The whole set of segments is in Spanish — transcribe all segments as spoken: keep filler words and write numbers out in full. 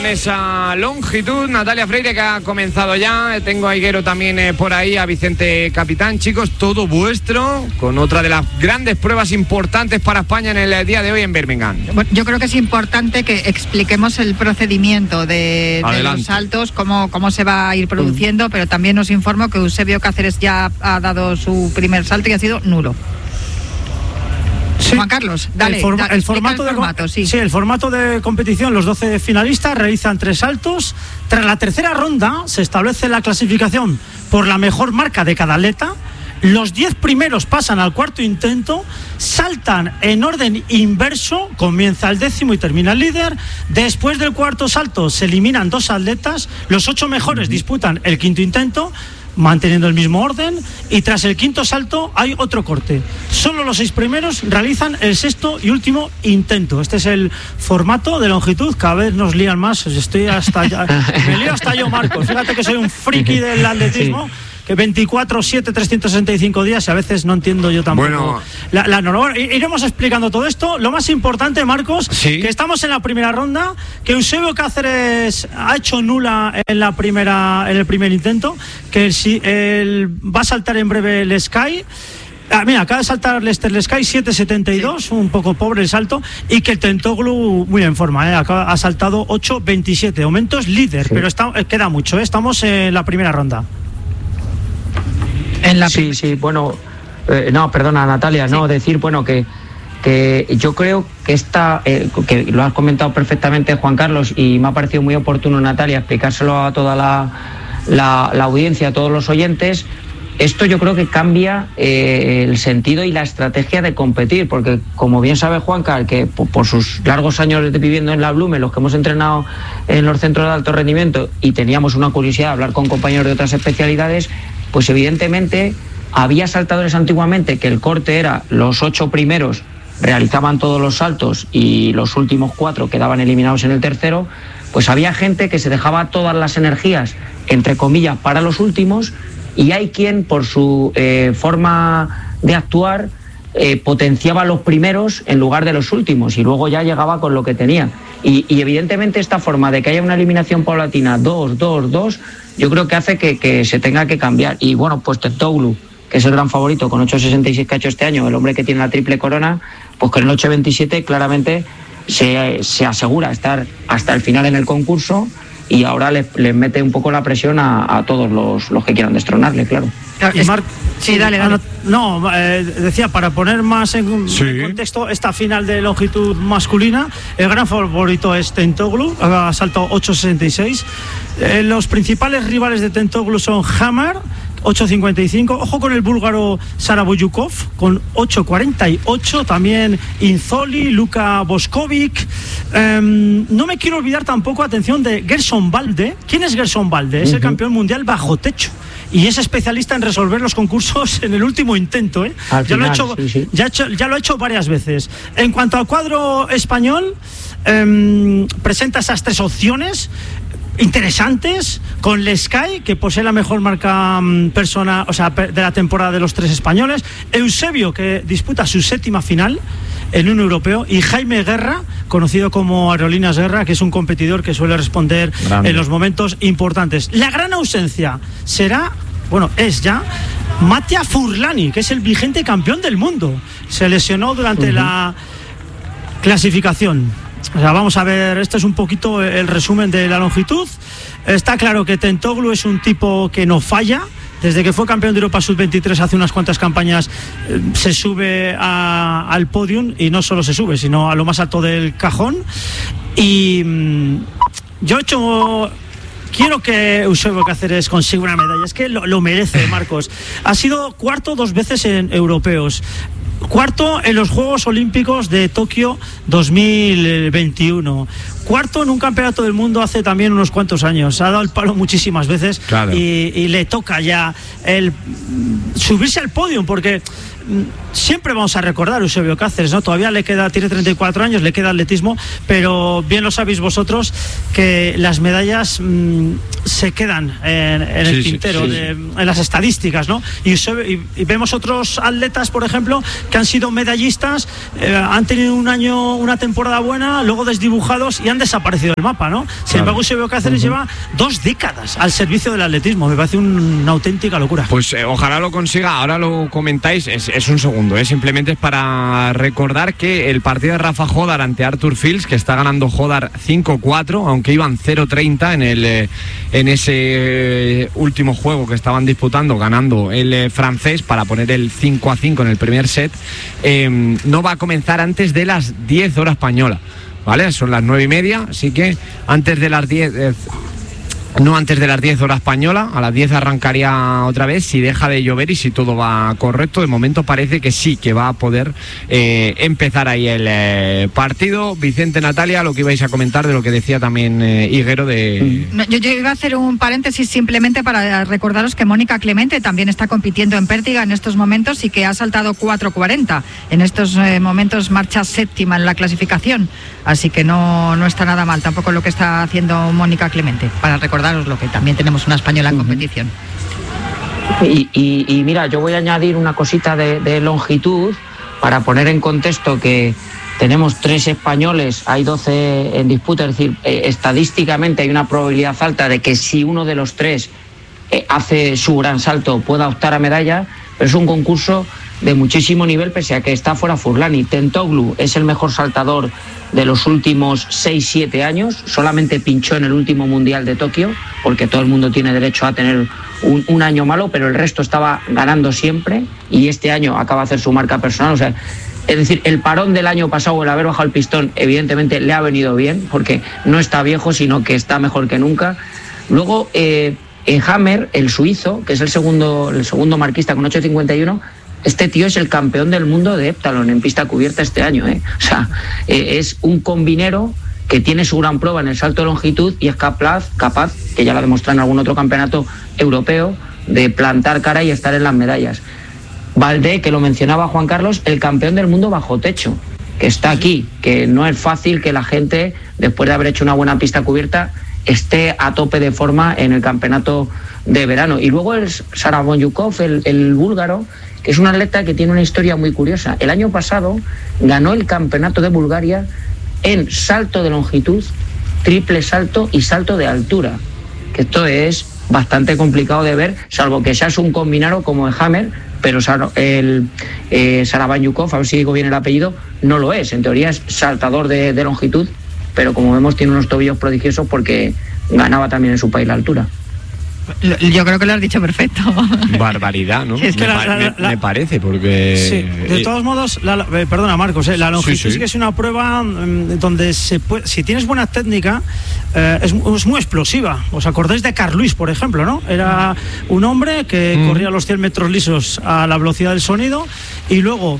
con esa longitud. Natalia Freire, que ha comenzado ya. Tengo a Higuero también eh, por ahí, a Vicente Capitán. Chicos, todo vuestro, con otra de las grandes pruebas importantes para España en el día de hoy en Birmingham. Bueno, yo creo que es importante que expliquemos el procedimiento de, de los saltos, cómo, cómo se va a ir produciendo, mm. pero también os informo que Eusebio Cáceres ya ha dado su primer salto y ha sido nulo. Sí. Juan Carlos, dale, el, forma, dale, el, formato, el formato de, sí. sí, el formato de competición, los doce finalistas realizan tres saltos. Tras la tercera ronda se establece la clasificación por la mejor marca de cada atleta. Los diez primeros pasan al cuarto intento, saltan en orden inverso, comienza el décimo y termina el líder. Después del cuarto salto se eliminan dos atletas, los ocho mejores disputan el quinto intento, manteniendo el mismo orden, y tras el quinto salto hay otro corte. Solo los seis primeros realizan el sexto y último intento. Este es el formato de longitud. Cada vez nos lían más. Estoy hasta ya, me lío hasta yo, Marcos. Fíjate que soy un friki del atletismo. Sí. Que veinticuatro siete, trescientos sesenta y cinco días y a veces no entiendo yo tampoco. Bueno, la, la, no, no, iremos explicando todo esto. Lo más importante, Marcos, ¿sí? Que estamos en la primera ronda, que Eusebio Cáceres ha hecho nula en la primera, en el primer intento, que él, él va a saltar en breve el Sky. Ah, mira, acaba de saltar Lester Sky siete setenta y dos, sí. Un poco pobre el salto, y que el Tentoglou muy en forma, ¿eh? Acaba, ha saltado ocho veintisiete, de momento es líder, sí. Pero está, queda mucho, ¿eh? Estamos en la primera ronda. En la sí, sí, bueno, eh, no, perdona Natalia, sí. no, decir, bueno, que, que yo creo que esta, eh, que lo has comentado perfectamente Juan Carlos y me ha parecido muy oportuno Natalia explicárselo a toda la, la, la audiencia, a todos los oyentes. Esto yo creo que cambia eh, el sentido y la estrategia de competir, porque como bien sabe Juancar, que por, por sus largos años de viviendo en la Blume, los que hemos entrenado en los centros de alto rendimiento y teníamos una curiosidad de hablar con compañeros de otras especialidades, pues evidentemente había saltadores antiguamente que el corte era los ocho primeros realizaban todos los saltos y los últimos cuatro quedaban eliminados en el tercero, pues había gente que se dejaba todas las energías, entre comillas, para los últimos, y hay quien por su eh, forma de actuar eh, potenciaba los primeros en lugar de los últimos y luego ya llegaba con lo que tenía. Y, y evidentemente esta forma de que haya una eliminación paulatina, dos, dos, dos, yo creo que hace que, que se tenga que cambiar. Y bueno, pues Tentoglou, que es el gran favorito con ocho sesenta y seis que ha hecho este año, el hombre que tiene la triple corona, pues con el ocho veintisiete claramente se, se asegura estar hasta el final en el concurso y ahora les, les mete un poco la presión a, a todos los, los que quieran destronarle, claro. Y Marc, sí, dale, dale. No, eh, decía, para poner más en, sí. en contexto esta final de longitud masculina, el gran favorito es Tentoglou, ha saltado ocho sesenta y seis. Eh, los principales rivales de Tentoglou son Hammer, ocho cincuenta y cinco. Ojo con el búlgaro Saraboyukov con ocho cuarenta y ocho. También Inzoli, Luka Boskovic. Eh, no me quiero olvidar tampoco, atención, de Gerson Balde. ¿Quién es Gerson Balde? Es uh-huh. el campeón mundial bajo techo. Y es especialista en resolver los concursos en el último intento, ¿eh? Ya, final, lo he hecho, sí, sí. Ya, hecho, ya lo he hecho varias veces. En cuanto al cuadro español, eh, presenta esas tres opciones interesantes, con Lesky, que posee la mejor marca um, persona, o sea, de la temporada de los tres españoles, Eusebio, que disputa su séptima final en un europeo, y Jaime Guerra, conocido como Aerolíneas Guerra, que es un competidor que suele responder Grande. en los momentos importantes. La gran ausencia será, bueno, es ya Mattia Furlani, que es el vigente campeón del mundo. Se lesionó durante uh-huh. la clasificación. O sea, vamos a ver, este es un poquito el resumen de la longitud. Está claro que Tentoglou es un tipo que no falla. Desde que fue campeón de Europa sub veintitrés hace unas cuantas campañas, eh, se sube a, al podium, y no solo se sube, sino a lo más alto del cajón. Y mmm, yo he hecho... Quiero que Eusebio Cáceres consiga una medalla. Es que lo, lo merece, Marcos. Ha sido cuarto dos veces en europeos. Cuarto en los Juegos Olímpicos de Tokio dos mil veintiuno. Cuarto en un campeonato del mundo hace también unos cuantos años. Ha dado el palo muchísimas veces, claro. y, y le toca ya el subirse al podio, porque siempre vamos a recordar a Eusebio Cáceres, ¿no? Todavía le queda, tiene treinta y cuatro años, le queda atletismo, pero bien lo sabéis vosotros que las medallas mmm, se quedan en, en sí, el tintero, sí, sí, de, sí. en las estadísticas, ¿no? Y, y, y vemos otros atletas, por ejemplo, que han sido medallistas, eh, han tenido un año, una temporada buena, luego desdibujados y han han desaparecido del mapa, ¿no? Sin claro. embargo, Eusebio Cáceres uh-huh. lleva dos décadas al servicio del atletismo. Me parece un, una auténtica locura. Pues eh, ojalá lo consiga. Ahora lo comentáis, es, es un segundo, ¿eh? Simplemente es para recordar que el partido de Rafa Jodar ante Arthur Fils, que está ganando Jodar cinco cuatro, aunque iban cero treinta en, el, eh, en ese eh, último juego que estaban disputando, ganando el eh, francés para poner el cinco a cinco en el primer set, eh, no va a comenzar antes de las diez horas española, ¿vale? Son las nueve y media, así que antes de las diez... Eh, No antes de las diez horas española, a las diez arrancaría otra vez si deja de llover y si todo va correcto. De momento parece que sí, que va a poder eh, empezar ahí el eh, partido. Vicente, Natalia, lo que ibais a comentar de lo que decía también eh, Higuero de... No, yo, yo iba a hacer un paréntesis simplemente para recordaros que Mónica Clemente también está compitiendo en pértiga en estos momentos y que ha saltado cuatro cuarenta. En estos eh, momentos marcha séptima en la clasificación, así que no, no está nada mal tampoco lo que está haciendo Mónica Clemente, para recordar lo que también tenemos una española en competición. Y, y, y mira, yo voy a añadir una cosita de, de longitud para poner en contexto que tenemos tres españoles, hay doce en disputa, es decir, eh, estadísticamente hay una probabilidad alta de que si uno de los tres eh, hace su gran salto pueda optar a medalla, pero es un concurso de muchísimo nivel pese a que está fuera Furlan. Y Tentoglou es el mejor saltador de los últimos seis siete años, solamente pinchó en el último Mundial de Tokio, porque todo el mundo tiene derecho a tener un, un año malo, pero el resto estaba ganando siempre y este año acaba de hacer su marca personal. O sea, es decir, el parón del año pasado, el haber bajado el pistón, evidentemente le ha venido bien, porque no está viejo, sino que está mejor que nunca. Luego, eh, en Hammer, el suizo, que es el segundo, el segundo marquista con ocho cincuenta y uno, este tío es el campeón del mundo de heptalón en pista cubierta este año, ¿eh? O sea, eh, es un combinero que tiene su gran prueba en el salto de longitud y es capaz, capaz, que ya lo ha demostrado en algún otro campeonato europeo, de plantar cara y estar en las medallas. Valdé, que lo mencionaba Juan Carlos, el campeón del mundo bajo techo, que está aquí, que no es fácil que la gente, después de haber hecho una buena pista cubierta, esté a tope de forma en el campeonato de verano. Y luego el Sarabonyukov, el, el búlgaro, que es un atleta que tiene una historia muy curiosa. El año pasado ganó el campeonato de Bulgaria en salto de longitud, triple salto y salto de altura, que esto es bastante complicado de ver, salvo que seas un combinado como el Hammer, pero el eh, Sarabanyukov, a ver si digo bien el apellido, no lo es. En teoría es saltador de, de longitud, pero como vemos tiene unos tobillos prodigiosos porque ganaba también en su país la altura. Yo creo que lo has dicho perfecto. Barbaridad, ¿no? Es que me, la, la, me, la, me parece, porque... Sí, de todos modos, la, eh, perdona Marcos, eh, la longitud sí, sí. sí que es una prueba eh, donde se puede, si tienes buena técnica, eh, es, es muy explosiva. ¿Os acordáis de Carl Lewis, por ejemplo, no? Era un hombre que mm. corría los cien metros lisos a la velocidad del sonido y luego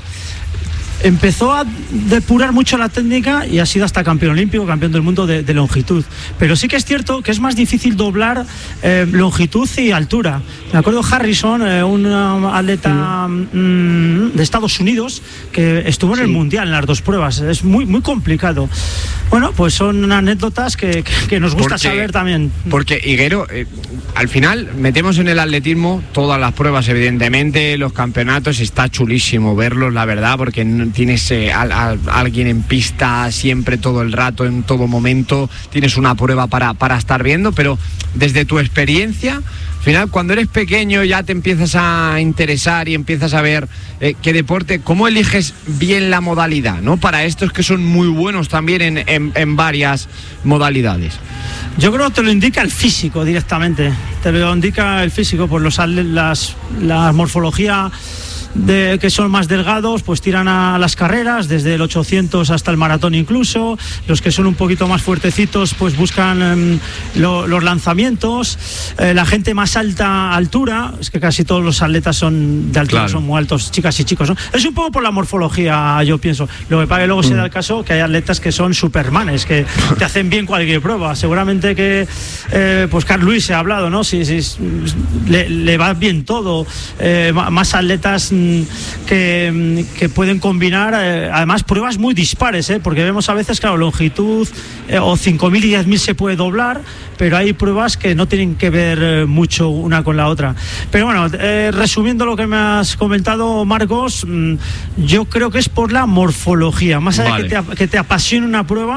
empezó a depurar mucho la técnica y ha sido hasta campeón olímpico, campeón del mundo de, de longitud. Pero sí que es cierto que es más difícil doblar eh, longitud y altura. Me acuerdo Harrison, eh, un atleta mm, de Estados Unidos, que estuvo en sí. el Mundial en las dos pruebas. Es muy, muy complicado. Bueno, pues son anécdotas que, que, que nos gusta porque, saber también. Porque, Higuero, eh, al final metemos en el atletismo todas las pruebas, evidentemente, los campeonatos, está chulísimo verlos, la verdad, porque no tienes eh, a, a, a alguien en pista siempre, todo el rato, en todo momento, tienes una prueba para, para estar viendo, pero desde tu experiencia, al final, cuando eres pequeño ya te empiezas a interesar y empiezas a ver eh, qué deporte, cómo eliges bien la modalidad, ¿no? Para estos que son muy buenos también en, en, en varias modalidades. Yo creo que te lo indica el físico directamente, te lo indica el físico, por los las, la morfología de que son más delgados, pues tiran a las carreras, desde el ochocientos hasta el maratón incluso. Los que son un poquito más fuertecitos, pues buscan eh, lo, los lanzamientos. Eh, la gente más alta altura, es que casi todos los atletas son de altura, claro. son muy altos, chicas y chicos, ¿no? Es un poco por la morfología, yo pienso. Lo que pasa que luego mm. se da el caso que hay atletas que son supermanes, que te hacen bien cualquier prueba. Seguramente que, eh, pues Carl Lewis se ha hablado, ¿no? Si, si le, le va bien todo. Eh, más atletas Que, que pueden combinar eh, además pruebas muy dispares, eh, porque vemos a veces, claro, longitud eh, o cinco mil y diez mil se puede doblar, pero hay pruebas que no tienen que ver eh, mucho una con la otra. Pero bueno, eh, resumiendo lo que me has comentado, Marcos, mmm, yo creo que es por la morfología, más allá vale. de que te, que te apasione una prueba,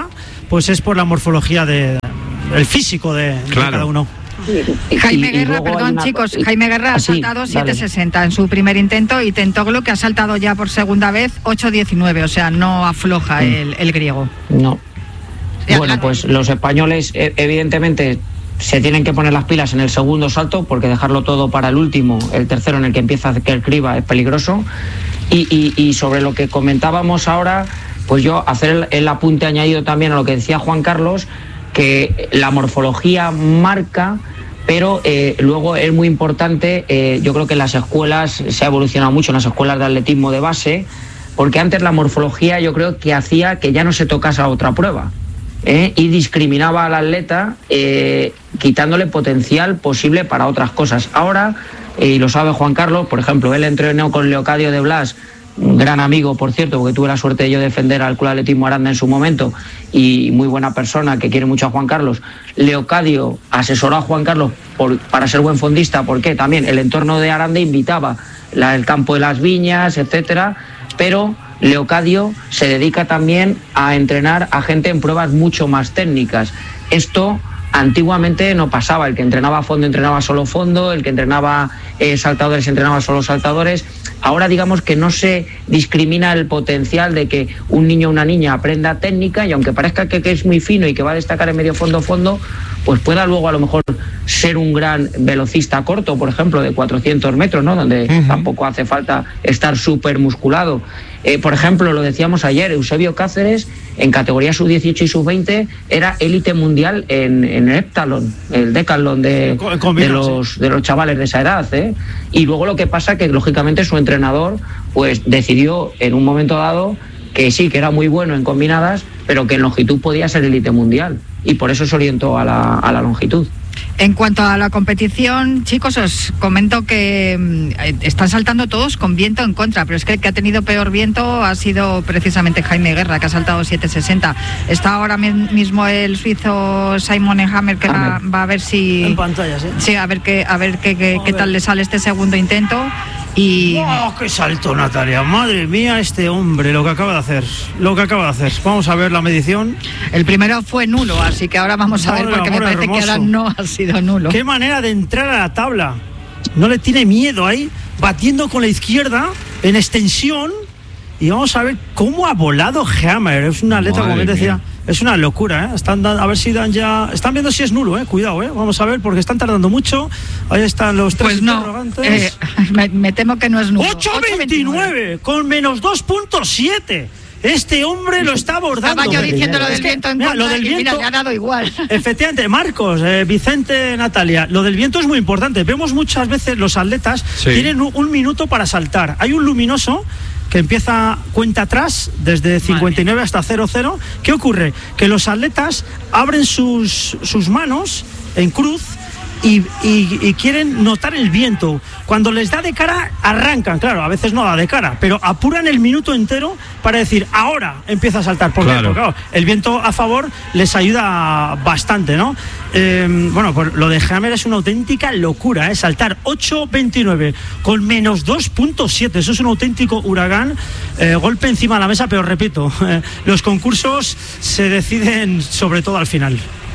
pues es por la morfología de, el físico de, claro. de cada uno. Jaime y, Guerra, y perdón una... chicos, Jaime Guerra ha sí, saltado siete sesenta en su primer intento y Tentoglu, que ha saltado ya por segunda vez ocho diecinueve, o sea, no afloja mm. el, el griego. No. Sí, bueno, adelante. Pues los españoles evidentemente se tienen que poner las pilas en el segundo salto, porque dejarlo todo para el último, el tercero en el que empieza Iker Kriba, es peligroso. Y, y, y sobre lo que comentábamos ahora, pues yo hacer el, el apunte añadido también a lo que decía Juan Carlos, que la morfología marca, pero eh, luego es muy importante, eh, yo creo que en las escuelas se ha evolucionado mucho, en las escuelas de atletismo de base, porque antes la morfología yo creo que hacía que ya no se tocase a otra prueba, ¿eh? Y discriminaba al atleta, eh, quitándole potencial posible para otras cosas. Ahora, eh, y lo sabe Juan Carlos, por ejemplo, él entrenó con Leocadio de Blas, un gran amigo, por cierto, porque tuve la suerte de yo defender al Club Atletismo Aranda en su momento, y muy buena persona que quiere mucho a Juan Carlos. Leocadio asesoró a Juan Carlos por, para ser buen fondista, porque también el entorno de Aranda invitaba la, el campo de las viñas, etcétera, pero Leocadio se dedica también a entrenar a gente en pruebas mucho más técnicas. Esto antiguamente no pasaba, el que entrenaba a fondo entrenaba solo fondo, el que entrenaba eh, saltadores entrenaba solo saltadores. Ahora digamos que no se discrimina el potencial de que un niño o una niña aprenda técnica, y aunque parezca que, que es muy fino y que va a destacar en medio fondo fondo, pues pueda luego a lo mejor ser un gran velocista corto, por ejemplo, de cuatrocientos metros, ¿no? Donde uh-huh. tampoco hace falta estar súper musculado. Eh, por ejemplo, lo decíamos ayer, Eusebio Cáceres, en categoría sub dieciocho y sub veinte, era élite mundial en, en el heptalón, el decathlon de, de, los, de los chavales de esa edad, ¿eh? Y luego lo que pasa que, lógicamente, su entrenador pues decidió en un momento dado que sí, que era muy bueno en combinadas, pero que en longitud podía ser élite mundial, y por eso se orientó a la, a la longitud. En cuanto a la competición, chicos, os comento que eh, están saltando todos con viento en contra, pero es que el que ha tenido peor viento ha sido precisamente Jaime Guerra, que ha saltado siete sesenta. Está ahora mismo el suizo Simon Hammer, que va, va a ver si... En pantalla, sí. Sí, a ver qué, a ver qué, qué, qué tal le sale este segundo intento. Y... ¡Oh, qué salto, Natalia! Madre mía, este hombre, lo que acaba de hacer, lo que acaba de hacer. Vamos a ver la medición. El primero fue nulo, así que ahora vamos a ver, porque amor, me parece hermoso. Que ahora no ha sido nulo. ¡Qué manera de entrar a la tabla! No le tiene miedo ahí, batiendo con la izquierda, en extensión. Y vamos a ver cómo ha volado Hammer. Es una atleta, como decía, es una locura, ¿eh? Están a ver si dan ya... Están viendo si es nulo, ¿eh? Cuidado, ¿eh? Vamos a ver, porque están tardando mucho. Ahí están los tres pues no, interrogantes. Eh, me, me temo que no es nulo. ocho veintinueve con menos dos punto siete. Este hombre lo está abordando. Estaba yo diciendo lo del viento en contra, mira, lo del viento, y mira, le ha dado igual. Efectivamente, Marcos, eh, Vicente, Natalia, lo del viento es muy importante. Vemos muchas veces los atletas sí. tienen un, un minuto para saltar. Hay un luminoso que empieza cuenta atrás desde cincuenta y nueve hasta cero cero. ¿Qué ocurre? Que los atletas abren sus, sus manos en cruz y, y, y quieren notar el viento. Cuando les da de cara, arrancan, claro, a veces no da de cara, pero apuran el minuto entero para decir, ahora empieza a saltar. ¿Por claro. qué? Porque claro, el viento a favor les ayuda bastante, ¿no? Eh, bueno, pues lo de Hammer es una auténtica locura, ¿eh? Saltar ocho veintinueve con menos dos punto siete, eso es un auténtico huracán, eh, golpe encima de la mesa, pero repito, eh, los concursos se deciden sobre todo al final.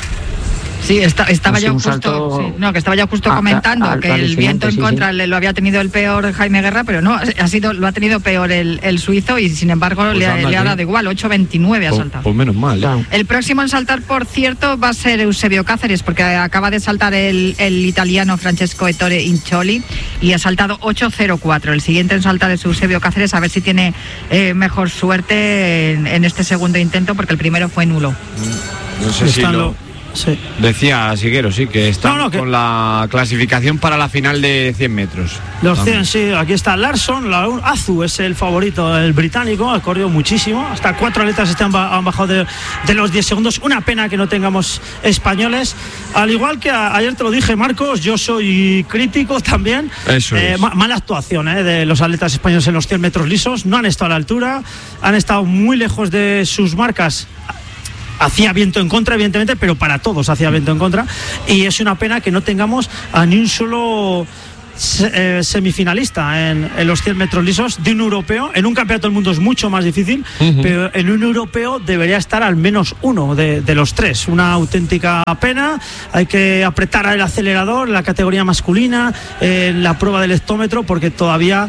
Sí, está, estaba yo justo, salto... sí, no, que estaba yo justo a, comentando a, a, que el viento en sí, contra sí. lo había tenido el peor Jaime Guerra, pero no, ha sido, lo ha tenido peor el, el suizo, y sin embargo pues le, le ha dado igual, ocho veintinueve ha saltado. Pues menos mal. ¿eh? El próximo en saltar, por cierto, va a ser Eusebio Cáceres, porque acaba de saltar el, el italiano Francesco Ettore Incioli y ha saltado ocho cero cuatro. El siguiente en saltar es Eusebio Cáceres, a ver si tiene eh, mejor suerte en, en este segundo intento, porque el primero fue nulo. No sé si lo... Sí. Decía Siguero, sí, que está no, no, que... con la clasificación para la final de cien metros. Los cien, sí, aquí está Larson, la, Azu es el favorito, el británico, ha corrido muchísimo, hasta cuatro atletas están, han bajado de, de los diez segundos, una pena que no tengamos españoles, al igual que a, ayer te lo dije, Marcos, yo soy crítico también. Eso eh, es. ma, mala actuación eh, de los atletas españoles en los cien metros lisos, no han estado a la altura, han estado muy lejos de sus marcas. Hacía viento en contra, evidentemente, pero para todos hacía viento en contra, y es una pena que no tengamos a ni un solo eh, semifinalista en, en los cien metros lisos de un europeo. En un campeonato del mundo es mucho más difícil, uh-huh. pero en un europeo debería estar al menos uno de, de los tres. Una auténtica pena. Hay que apretar el acelerador en la categoría masculina, en la prueba del hectómetro, porque todavía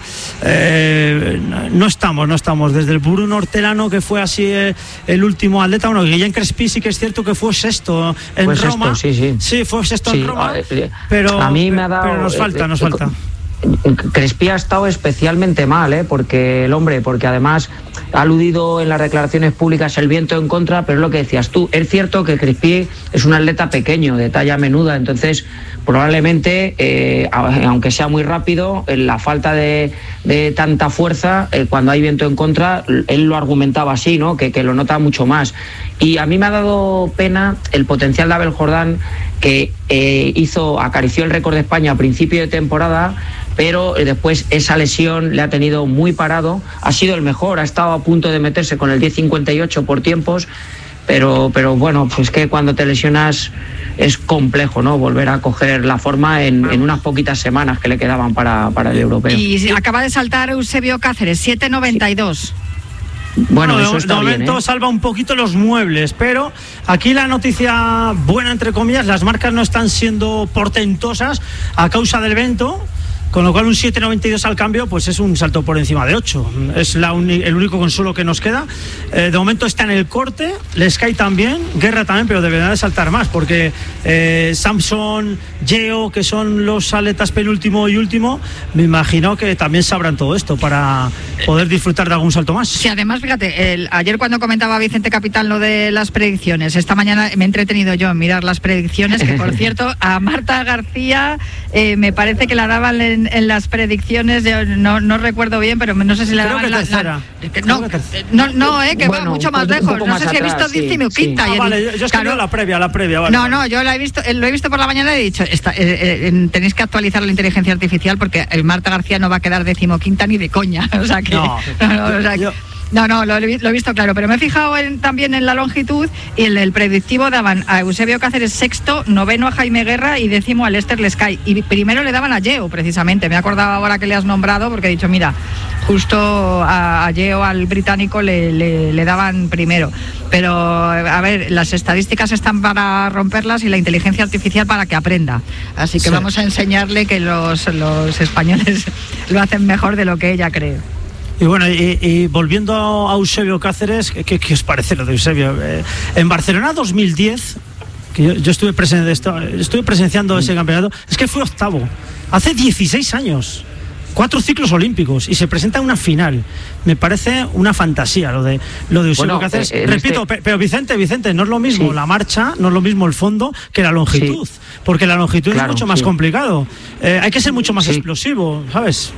eh, no estamos, no estamos. Desde el Bruno Hortelano, que fue así eh, el último atleta, bueno, Guillén Crespi sí que es cierto que fue sexto en fue Roma. Sexto, sí, sí. Sí, fue sexto sí, en Roma, eh, pero, a mí me ha dado, pero nos falta, nos falta. Crespi ha estado especialmente mal, ¿eh? porque el hombre, porque además ha aludido en las declaraciones públicas el viento en contra, pero es lo que decías tú, es cierto que Crespi es un atleta pequeño, de talla menuda, entonces probablemente, eh, aunque sea muy rápido, en la falta de, de tanta fuerza, eh, cuando hay viento en contra, él lo argumentaba así, ¿no? que, que lo nota mucho más. Y a mí me ha dado pena el potencial de Abel Jordán, que eh, hizo, acarició el récord de España a principio de temporada, pero después esa lesión le ha tenido muy parado. Ha sido el mejor, ha estado a punto de meterse con el diez cincuenta y ocho por tiempos, pero, pero bueno, pues que cuando te lesionas es complejo, ¿no? Volver a coger la forma en, en unas poquitas semanas que le quedaban para, para el europeo. Y acaba de saltar Eusebio Cáceres, siete noventa y dos. Bueno, bueno, eso está de momento bien, ¿eh? Salva un poquito los muebles, pero aquí la noticia buena, entre comillas, las marcas no están siendo portentosas a causa del viento, con lo cual un siete noventa y dos al cambio pues es un salto por encima de ocho. Es la uni- el único consuelo que nos queda. Eh, de momento está en el corte, Lescay también, Guerra también, pero debería de saltar más, porque eh, Samson, Geo, que son los atletas penúltimo y último, me imagino que también sabrán todo esto para poder disfrutar de algún salto más. Sí, además, fíjate, el, ayer cuando comentaba Vicente Capitán lo de las predicciones, esta mañana me he entretenido yo en mirar las predicciones, que por cierto, a Marta García eh, me parece que la daban en, en las predicciones, yo no, no recuerdo bien, pero no sé si la Creo daban que la, tercera. la, no, no, no, eh, que bueno, va mucho más lejos, no sé si he visto sí, décimo sí. quinta. Ah, y vale, yo, yo escribo claro, la previa, la previa, vale. No, no, yo la he visto, lo he visto por la mañana y he dicho, esta, eh, eh, tenéis que actualizar la inteligencia artificial porque el Marta García no va a quedar decimoquinta ni de coña, o sea que... No, no, no, o sea, yo, No, no, lo, lo he visto claro, pero me he fijado en, también en la longitud y en el predictivo daban a Eusebio Cáceres sexto, noveno a Jaime Guerra y décimo a Lester Lescay. Y primero le daban a Geo, precisamente. Me he acordado ahora que le has nombrado porque he dicho, mira, justo a, a Geo, al británico, le, le, le daban primero. Pero, a ver, las estadísticas están para romperlas y la inteligencia artificial para que aprenda. Así que sí, vamos a enseñarle que los, los españoles lo hacen mejor de lo que ella cree. Y bueno, y, y volviendo a Eusebio Cáceres, ¿qué, qué os parece lo de Eusebio? Eh, en Barcelona dos mil diez, que yo, yo estuve, presen, estuve presenciando ese campeonato, es que fue octavo, hace dieciséis años, cuatro ciclos olímpicos, y se presenta una final. Me parece una fantasía lo de lo de Eusebio bueno, Cáceres. Eh, Repito, este... pero Vicente, Vicente, no es lo mismo sí. la marcha, no es lo mismo el fondo que la longitud, sí. porque la longitud claro, es mucho más sí. complicado. Eh, hay que ser mucho más sí. explosivo, ¿sabes?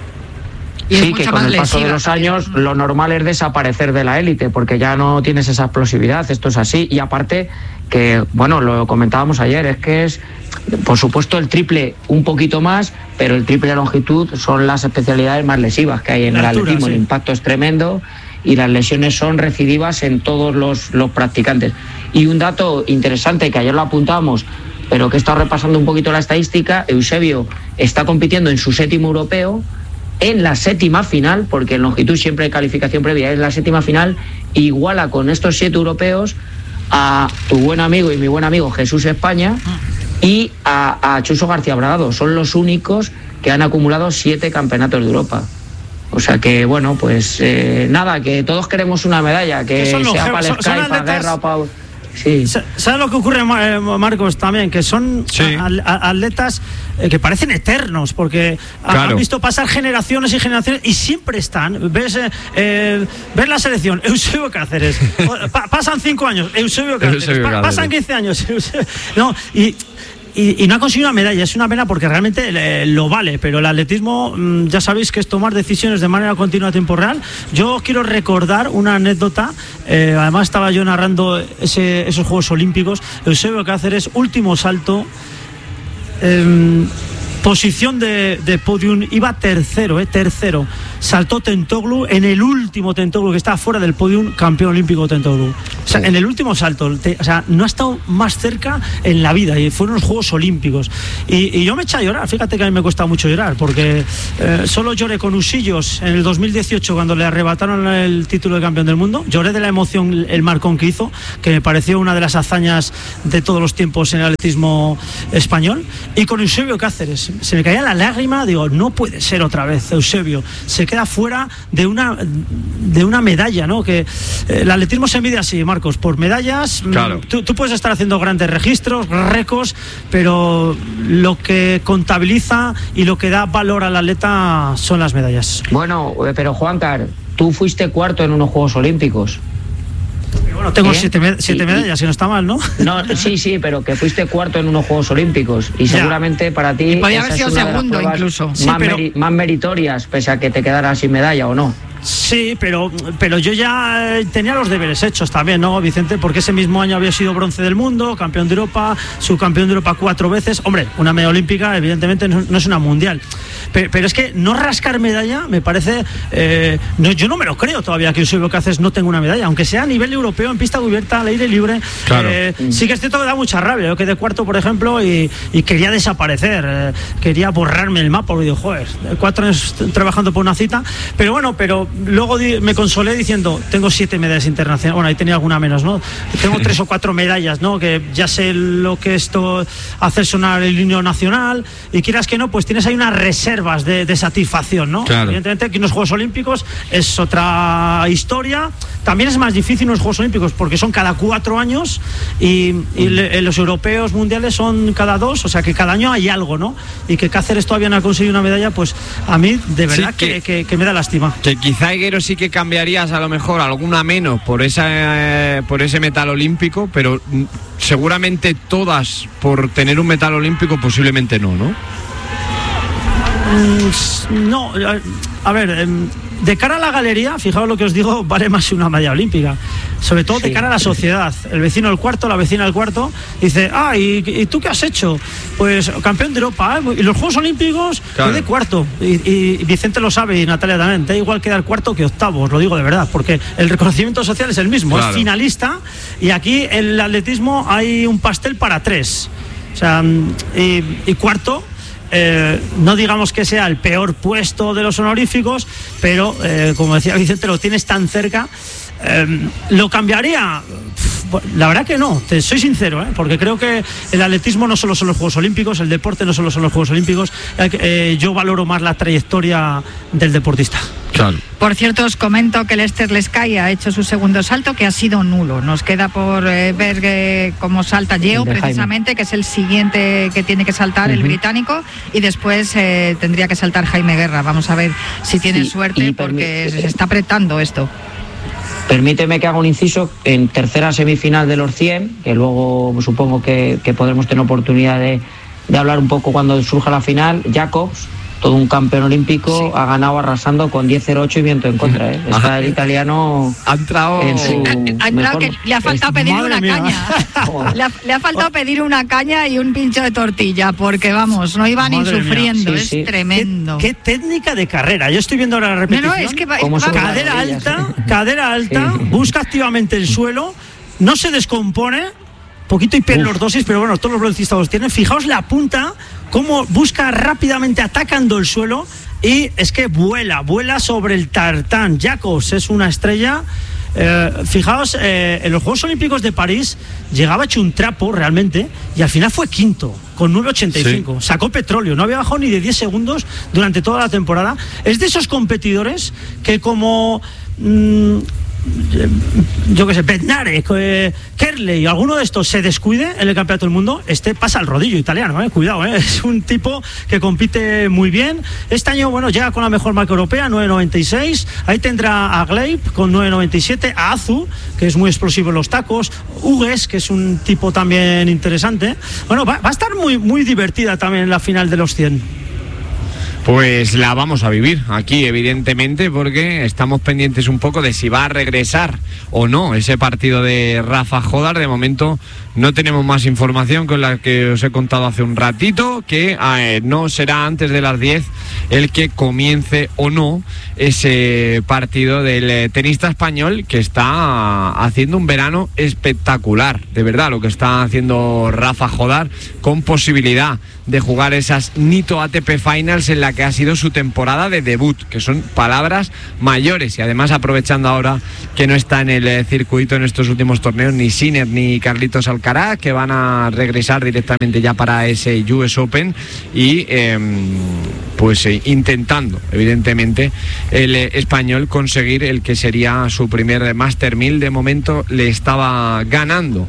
Y sí, que con el paso de los años lo normal es desaparecer de la élite porque ya no tienes esa explosividad, esto es así. Y aparte que, bueno, lo comentábamos ayer, es que es, por supuesto, el triple un poquito más, pero el triple de longitud son las especialidades más lesivas que hay en la el altura, atletismo. Sí. El impacto es tremendo y las lesiones son recidivas en todos los, los practicantes. Y un dato interesante que ayer lo apuntamos, pero que he estado repasando un poquito la estadística, Eusebio está compitiendo en su séptimo europeo, en la séptima final, porque en longitud siempre hay calificación previa, es la séptima final, iguala con estos siete europeos a tu buen amigo y mi buen amigo Jesús España y a, a Chuso García Bragado. Son los únicos que han acumulado siete campeonatos de Europa. O sea que, bueno, pues eh, nada, que todos queremos una medalla, que sea los, para el Sky, para Guerra o para... Sí. ¿Sabes lo que ocurre, Marcos, también? Que son sí. atletas que parecen eternos, porque claro. han visto pasar generaciones y generaciones y siempre están. Ves, eh, ves la selección, Eusebio Cáceres. Pa- pasan cinco años, Eusebio Cáceres. Eusebio pa- pasan quince años, Eusebio, no, y... Y, y no ha conseguido una medalla, es una pena porque realmente eh, lo vale, pero el atletismo, mmm, ya sabéis que es tomar decisiones de manera continua a tiempo real. Yo quiero recordar una anécdota, eh, además estaba yo narrando ese, esos Juegos Olímpicos, Eusebio Cáceres, último salto, eh, posición de, de podium, iba tercero, eh, tercero. saltó Tentoglou en el último Tentoglou, que estaba fuera del podium, campeón olímpico Tentoglou. O sea, en el último salto, te, o sea, no ha estado más cerca en la vida, y fueron los Juegos Olímpicos. Y, y yo me eché a llorar, fíjate que a mí me cuesta mucho llorar, porque eh, solo lloré con Usillos en el dos mil dieciocho cuando le arrebataron el título de campeón del mundo. Lloré de la emoción el marcón que hizo, que me pareció una de las hazañas de todos los tiempos en el atletismo español. Y con Eusebio Cáceres, se me caía la lágrima, digo, no puede ser otra vez Eusebio, se queda fuera de una de una medalla, ¿no? Que eh, el atletismo se mide así, Marcos, por medallas. Claro. Tú, tú puedes estar haciendo grandes registros, récords, pero lo que contabiliza y lo que da valor al atleta son las medallas. Bueno, pero Juancar, tú fuiste cuarto en unos Juegos Olímpicos. Pero bueno, tengo ¿Eh? siete, med- siete y, medallas, si no está mal, ¿no? No, sí, sí, pero que fuiste cuarto en unos Juegos Olímpicos y Ya. seguramente para ti Y podía haber esa sido es una de las segundo pruebas incluso. Sí, más, pero- meri- más meritorias, pese a que te quedaras sin medalla o no. Sí, pero, pero yo ya tenía los deberes hechos también, ¿no, Vicente? Porque ese mismo año había sido bronce del mundo, campeón de Europa, subcampeón de Europa cuatro veces. Hombre, una medalla olímpica evidentemente no, no es una mundial. Pero, pero es que no rascar medalla me parece... Eh, no, yo no me lo creo todavía que Eusebio Cáceres no tenga una medalla, aunque sea a nivel europeo, en pista cubierta, al aire libre. Claro. Eh, sí que es cierto que da mucha rabia. Yo quedé cuarto, por ejemplo, y, y quería desaparecer. Eh, quería borrarme el mapa, porque digo, joder, cuatro años trabajando por una cita. Pero bueno, pero luego di, me consolé diciendo, tengo siete medallas internacionales. Bueno, ahí tenía alguna menos, ¿no? Tengo tres o cuatro medallas, ¿no? Que ya sé lo que esto hacer sonar el himno nacional, y quieras que no, pues tienes ahí unas reservas de, de satisfacción, ¿no? Claro. Evidentemente que unos Juegos Olímpicos es otra historia. También es más difícil unos Juegos Olímpicos porque son cada cuatro años y, y le, los europeos mundiales son cada dos, o sea que cada año hay algo, ¿no? Y que Cáceres todavía no ha conseguido una medalla, pues a mí de verdad Sí, que, que, que, que me da lástima. Que quizá, Higuero, sí que cambiarías a lo mejor alguna menos por esa eh, por ese metal olímpico, pero mm, seguramente todas por tener un metal olímpico posiblemente no, ¿no? Mm, no, a ver, em, de cara a la galería, fijaos lo que os digo, vale más una medalla olímpica. Sobre todo de Sí. cara a la sociedad. El vecino del cuarto, la vecina del cuarto, dice, ah, ¿y, y tú qué has hecho? Pues campeón de Europa, ¿eh? Y los Juegos Olímpicos, Claro. quedé cuarto. Y, y Vicente lo sabe y Natalia también. Da igual quedar cuarto que octavo, os lo digo de verdad, porque el reconocimiento social es el mismo. Claro. Es finalista, y aquí en el atletismo hay un pastel para tres. O sea, y, y cuarto. Eh, no digamos que sea el peor puesto de los honoríficos, pero eh, como decía Vicente, lo tienes tan cerca. Eh, ¿Lo cambiaría? Pff, la verdad que no, te soy sincero, ¿eh? Porque creo que el atletismo no solo son los Juegos Olímpicos, el deporte no solo son los Juegos Olímpicos. Eh, yo valoro más la trayectoria del deportista. Claro. Por cierto, os comento que Lester Leskai ha hecho su segundo salto, que ha sido nulo. Nos queda por eh, ver eh, cómo salta Yeo, De Jaime. precisamente, que es el siguiente que tiene que saltar, el Ujú. británico, y después eh, tendría que saltar Jaime Guerra. Vamos a ver si tiene Sí, suerte, y porque permi- se está apretando esto. Permíteme que haga un inciso en tercera semifinal de los cien, que luego supongo que, que podremos tener oportunidad de, de hablar un poco cuando surja la final. Jacobs, todo un campeón olímpico, Sí. ha ganado arrasando con diez cero ocho y viento en contra. ¿eh? Está Ajá. el italiano Ha entrado. en su Ha entrado mejor- que le ha faltado Es- pedir madre una mía. caña. Le ha, le ha faltado pedir una caña y un pincho de tortilla, porque vamos, no iba ni Madre mía. sufriendo, Sí, es sí. tremendo. ¿Qué, qué técnica de carrera? Yo estoy viendo ahora la No, repetición. no, es que va, ¿Cómo va- se llama? Cadera Maravillas, alta, ¿eh? cadera alta, Sí. busca activamente el suelo, no se descompone, poquito hiperlordosis, pero bueno, todos los velocistas los tienen. Fijaos la punta, cómo busca rápidamente, atacando el suelo, y es que vuela, vuela sobre el tartán. Jacobs es una estrella. Eh, fijaos, eh, en los Juegos Olímpicos de París llegaba hecho un trapo realmente, y al final fue quinto con nueve ochenta y cinco. Sí. Sacó petróleo, no había bajado ni de diez segundos durante toda la temporada. Es de esos competidores que, como mm, yo qué sé, Bednarek, eh, Kerley, alguno de estos se descuide en el Campeonato del Mundo, este pasa al rodillo italiano, eh, cuidado, eh, es un tipo que compite muy bien. Este año, bueno, llega con la mejor marca europea, nueve noventa y seis, ahí tendrá a Gleib con nueve noventa y siete, a Azu, que es muy explosivo en los tacos, Hugues, que es un tipo también interesante. Bueno, va, va a estar muy, muy divertida también la final de los cien. Pues la vamos a vivir aquí, evidentemente, porque estamos pendientes un poco de si va a regresar o no ese partido de Rafa Jodar. De momento no tenemos más información con la que os he contado hace un ratito, que eh, no será antes de las diez el que comience o no ese partido del eh, tenista español, que está haciendo un verano espectacular, de verdad, lo que está haciendo Rafa Jodar, con posibilidad de jugar esas Nitto A T P Finals en la que ha sido su temporada de debut, que son palabras mayores, y además aprovechando ahora que no está en el eh, circuito en estos últimos torneos ni Sinner ni Carlitos Alcaraz, que van a regresar directamente ya para ese U S Open, y eh, pues eh, intentando evidentemente el eh, español conseguir el que sería su primer Master mil. De momento le estaba ganando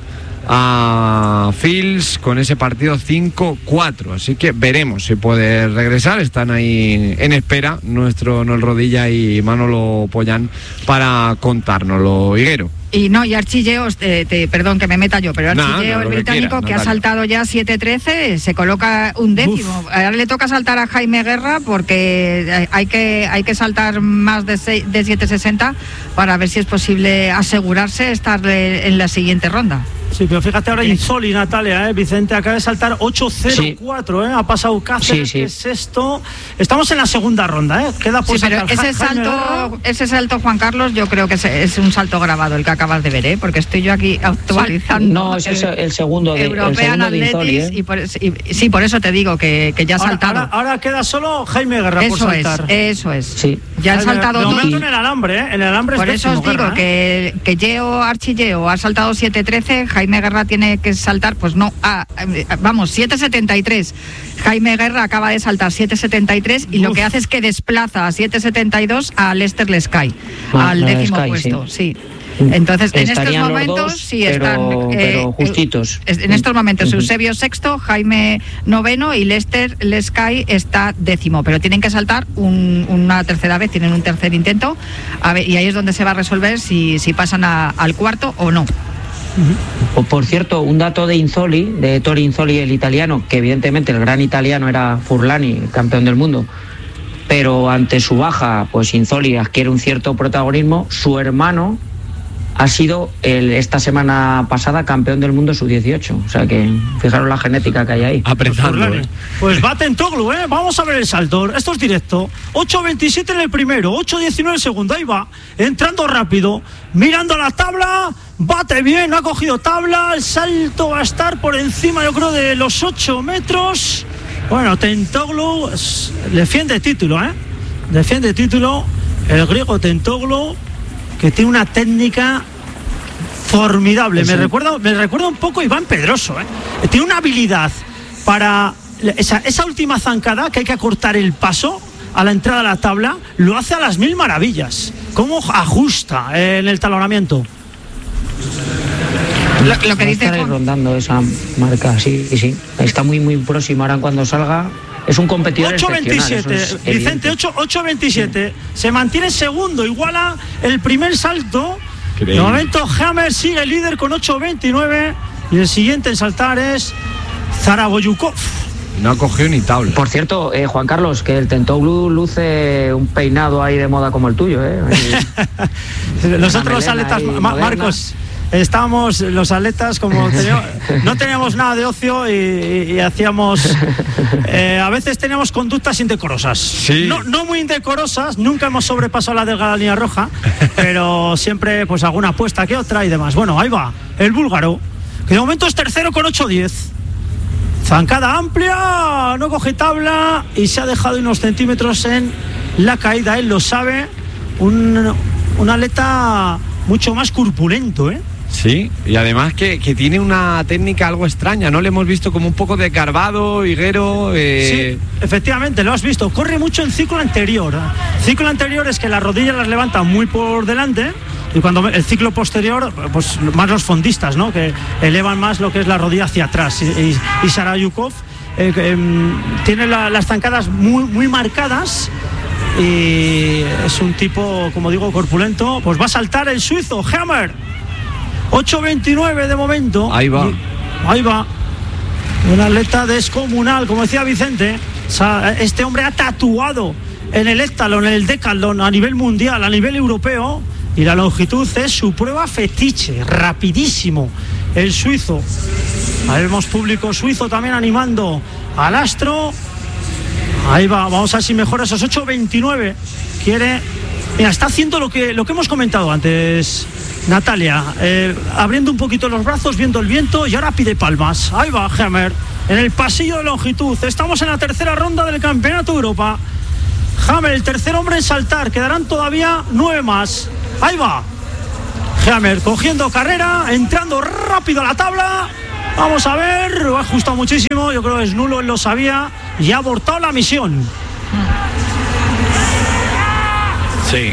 a Fils con ese partido cinco cuatro, así que veremos si puede regresar. Están ahí en espera nuestro Noel Rodilla y Manolo Pollán para contárnoslo, Higuero. Y no, y Archilleo, eh, te, perdón que me meta yo, pero Archilleo, no, el británico, que, quiera, que ha saltado ya siete trece, se coloca un décimo. Uf. Ahora le toca saltar a Jaime Guerra, porque hay que hay que saltar más de, seis, de siete sesenta para ver si es posible asegurarse estar en la siguiente ronda. Sí, pero fíjate ahora Insoli, Natalia, ¿eh? Vicente acaba de saltar ocho cero cuatro, sí. ¿eh? Ha pasado Cáceres, sí, sí. que es sexto. Estamos en la segunda ronda, ¿eh? Queda por sí, pero ese salto, ese salto, Juan Carlos, yo creo que es, es un salto grabado el que acabas de ver, ¿eh? Porque estoy yo aquí actualizando. Sí. No, es el, el segundo de, European el segundo de Insoli, ¿eh? y, por, y sí, por eso te digo que, que ya ha saltado. Ahora, ahora, ahora queda solo Jaime Guerra eso por saltar. Es, eso es. Sí. Ya han saltado dos. dos. En el alambre, ¿eh? En el alambre por es eso os digo Guerra, que, que Geo, Archilleo ha saltado siete trece, Jaime Guerra tiene que saltar, pues no, ah, vamos, siete setenta y tres. Jaime Guerra acaba de saltar siete setenta y tres y Uf. lo que hace es que desplaza a siete setenta y dos a Lester Lescay, ah, al décimo Sky, puesto, sí. sí. Entonces, Estarían en estos momentos dos, sí pero, están eh, pero justitos. Eh, en estos momentos uh-huh. Eusebio sexto, Jaime noveno y Lester Lescay está décimo, pero tienen que saltar un, una tercera vez, tienen un tercer intento, a ver, y ahí es donde se va a resolver si, si pasan a, al cuarto o no. Uh-huh. Por cierto, un dato de Insoli, de Ettore Insoli, el italiano, que evidentemente el gran italiano era Furlani, campeón del mundo, pero ante su baja, pues Insoli adquiere un cierto protagonismo. Su hermano ha sido el, esta semana pasada campeón del mundo sub dieciocho, o sea que fijaros la genética que hay ahí. Apretando, pues, pues va Tentoglou, ¿eh? Vamos a ver el salto, esto es directo. ocho veintisiete en el primero, ocho diecinueve en el segundo, ahí va, entrando rápido, mirando la tabla, bate bien, ha cogido tabla, el salto va a estar por encima, yo creo, de los ocho metros. Bueno, Tentoglou defiende título, ¿eh? Defiende título, el griego Tentoglou, que tiene una técnica formidable. Me recuerda, me recuerda un poco a Iván Pedroso, ¿eh? Tiene una habilidad para esa, esa última zancada que hay que acortar el paso a la entrada de la tabla, lo hace a las mil maravillas. ¿Cómo ajusta en el talonamiento? Lo, lo que dice Juan... rondando esa marca, sí, sí. Está muy, muy próximo. Ahora cuando salga... Es un competidor ocho veintisiete, Vicente, ocho veintisiete. Sí. Se mantiene segundo, iguala el primer salto. Creí. De momento Hammer sigue líder con ocho veintinueve. Y el siguiente en saltar es Zaragoyukov. No ha cogido ni tabla. Por cierto, eh, Juan Carlos, que el Tentoglou luce un peinado ahí de moda como el tuyo, ¿eh? Nosotros los atletas, Ma- Marcos, estábamos los atletas como teníamos, no teníamos nada de ocio y, y, y hacíamos eh, a veces teníamos conductas indecorosas, sí. no, no muy indecorosas, nunca hemos sobrepasado la delgada línea roja, pero siempre pues alguna apuesta que otra y demás. Bueno, ahí va el búlgaro, que de momento es tercero con ocho diez. Zancada amplia, no coge tabla y se ha dejado unos centímetros en la caída, él lo sabe. Un, un atleta mucho más corpulento, ¿eh? Sí, y además que, que tiene una técnica algo extraña, ¿no? Le hemos visto como un poco de Carvado, Higuero... Eh... Sí, efectivamente, lo has visto. Corre mucho en ciclo anterior. Ciclo anterior es que las rodillas las levanta muy por delante y cuando el ciclo posterior, pues más los fondistas, ¿no? Que elevan más lo que es la rodilla hacia atrás. Y, y, y Sarayukov eh, eh, tiene la, las zancadas muy, muy marcadas y es un tipo, como digo, corpulento. Pues va a saltar el suizo, Hammer. ocho veintinueve de momento. Ahí va. Ahí va. Un atleta descomunal, como decía Vicente. O sea, este hombre ha tatuado en el heptatlón, en el décatlon, a nivel mundial, a nivel europeo. Y la longitud es su prueba fetiche, rapidísimo. el suizo. Ahí vemos público suizo también animando al astro. Ahí va, vamos a ver si mejora esos ocho veintinueve. Quiere... Mira, está haciendo lo que, lo que hemos comentado antes, Natalia, eh, abriendo un poquito los brazos, viendo el viento, y ahora pide palmas. Ahí va Hammer, en el pasillo de longitud. Estamos en la tercera ronda del Campeonato de Europa. Hammer, el tercer hombre en saltar. Quedarán todavía nueve más. Ahí va Hammer, cogiendo carrera, entrando rápido a la tabla. Vamos a ver, lo ha ajustado muchísimo. Yo creo que es nulo, él lo sabía y ha abortado la misión. Sí.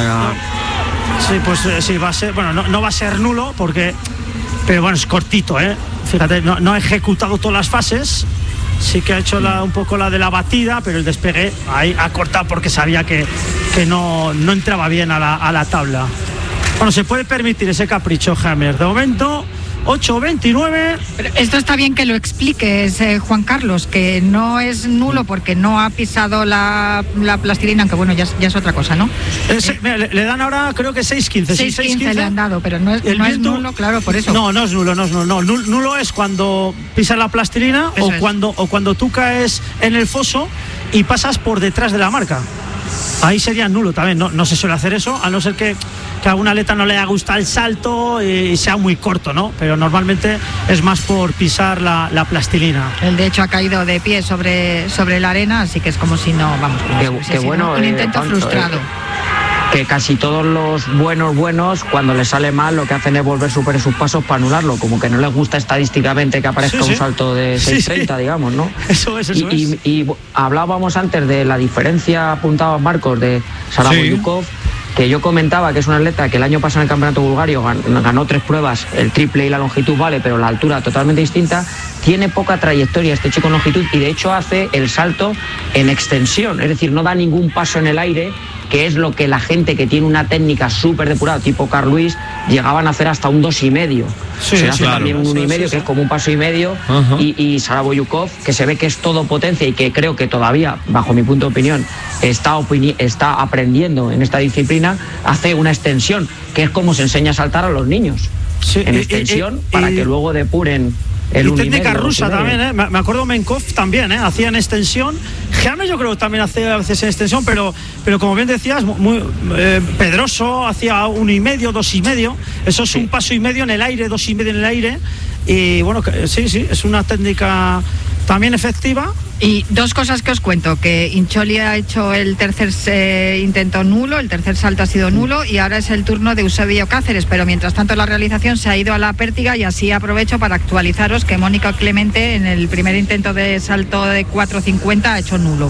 Sí, pues sí, va a ser, bueno, no, no va a ser nulo porque, pero bueno, es cortito, ¿eh? Fíjate, no, no ha ejecutado todas las fases, sí que ha hecho la, un poco la de la batida, pero el despegue ahí ha cortado porque sabía que, que no, no entraba bien a la, a la tabla. Bueno, se puede permitir ese capricho, Hammer. De momento, ocho veintinueve. Pero esto está bien que lo expliques, eh, Juan Carlos, que no es nulo porque no ha pisado la, la plastilina, aunque bueno, ya, ya es otra cosa, ¿no? Es, eh, mira, le, le dan ahora, creo que seis quince. seis quince le han dado, pero no es, no es nulo, claro, por eso. No, no es nulo, no es nulo. No. Nulo es cuando pisas la plastilina o cuando, o cuando tú caes en el foso y pasas por detrás de la marca. Ahí sería nulo también. No, no se suele hacer eso, a no ser que, que a algún atleta no le haya gustado el salto y sea muy corto, ¿no? Pero normalmente es más por pisar la, la plastilina. Él de hecho ha caído de pie sobre, sobre la arena, así que es como si no, vamos, como qué, si qué bueno, un, un intento eh, frustrado. Eh, que casi todos los buenos buenos, cuando les sale mal, lo que hacen es volver sobre sus pasos para anularlo, como que no les gusta estadísticamente que aparezca sí, sí. un salto de seis treinta, sí, sí. digamos, ¿no? Eso es, eso y, es. Y, y hablábamos antes de la diferencia, apuntaba Marcos, de Sara Boyukov, sí. que yo comentaba que es un atleta que el año pasado en el Campeonato Bulgario ganó, ganó tres pruebas, el triple y la longitud vale, pero la altura totalmente distinta. Tiene poca trayectoria este chico en longitud y de hecho hace el salto en extensión, es decir, no da ningún paso en el aire, que es lo que la gente que tiene una técnica súper depurada, tipo Carl Lewis, llegaban a hacer hasta un dos y medio. Sí, se hace claro, también un uno y medio, sí, sí, que es como un paso y medio, uh-huh. y, y Sara Boyukov, que se ve que es todo potencia y que creo que todavía, bajo mi punto de opinión, está, opini- está aprendiendo en esta disciplina, hace una extensión, que es como se enseña a saltar a los niños. Sí, en extensión, y, y, para y, que luego depuren. El y técnica medio, rusa también, ¿eh? Me acuerdo Menkov también, ¿eh? Hacía en extensión. James yo creo que también hace a veces en extensión, pero, pero como bien decías, muy eh, Pedroso hacía uno y medio, dos y medio. Eso es sí. un paso y medio en el aire, dos y medio en el aire. Y bueno, sí, sí, es una técnica también efectiva. Y dos cosas que os cuento, que Incholi ha hecho el tercer eh, intento nulo, el tercer salto ha sido nulo y ahora es el turno de Eusebio Cáceres, pero mientras tanto la realización se ha ido a la pértiga y así aprovecho para actualizaros que Mónica Clemente en el primer intento de salto de cuatro cincuenta ha hecho nulo.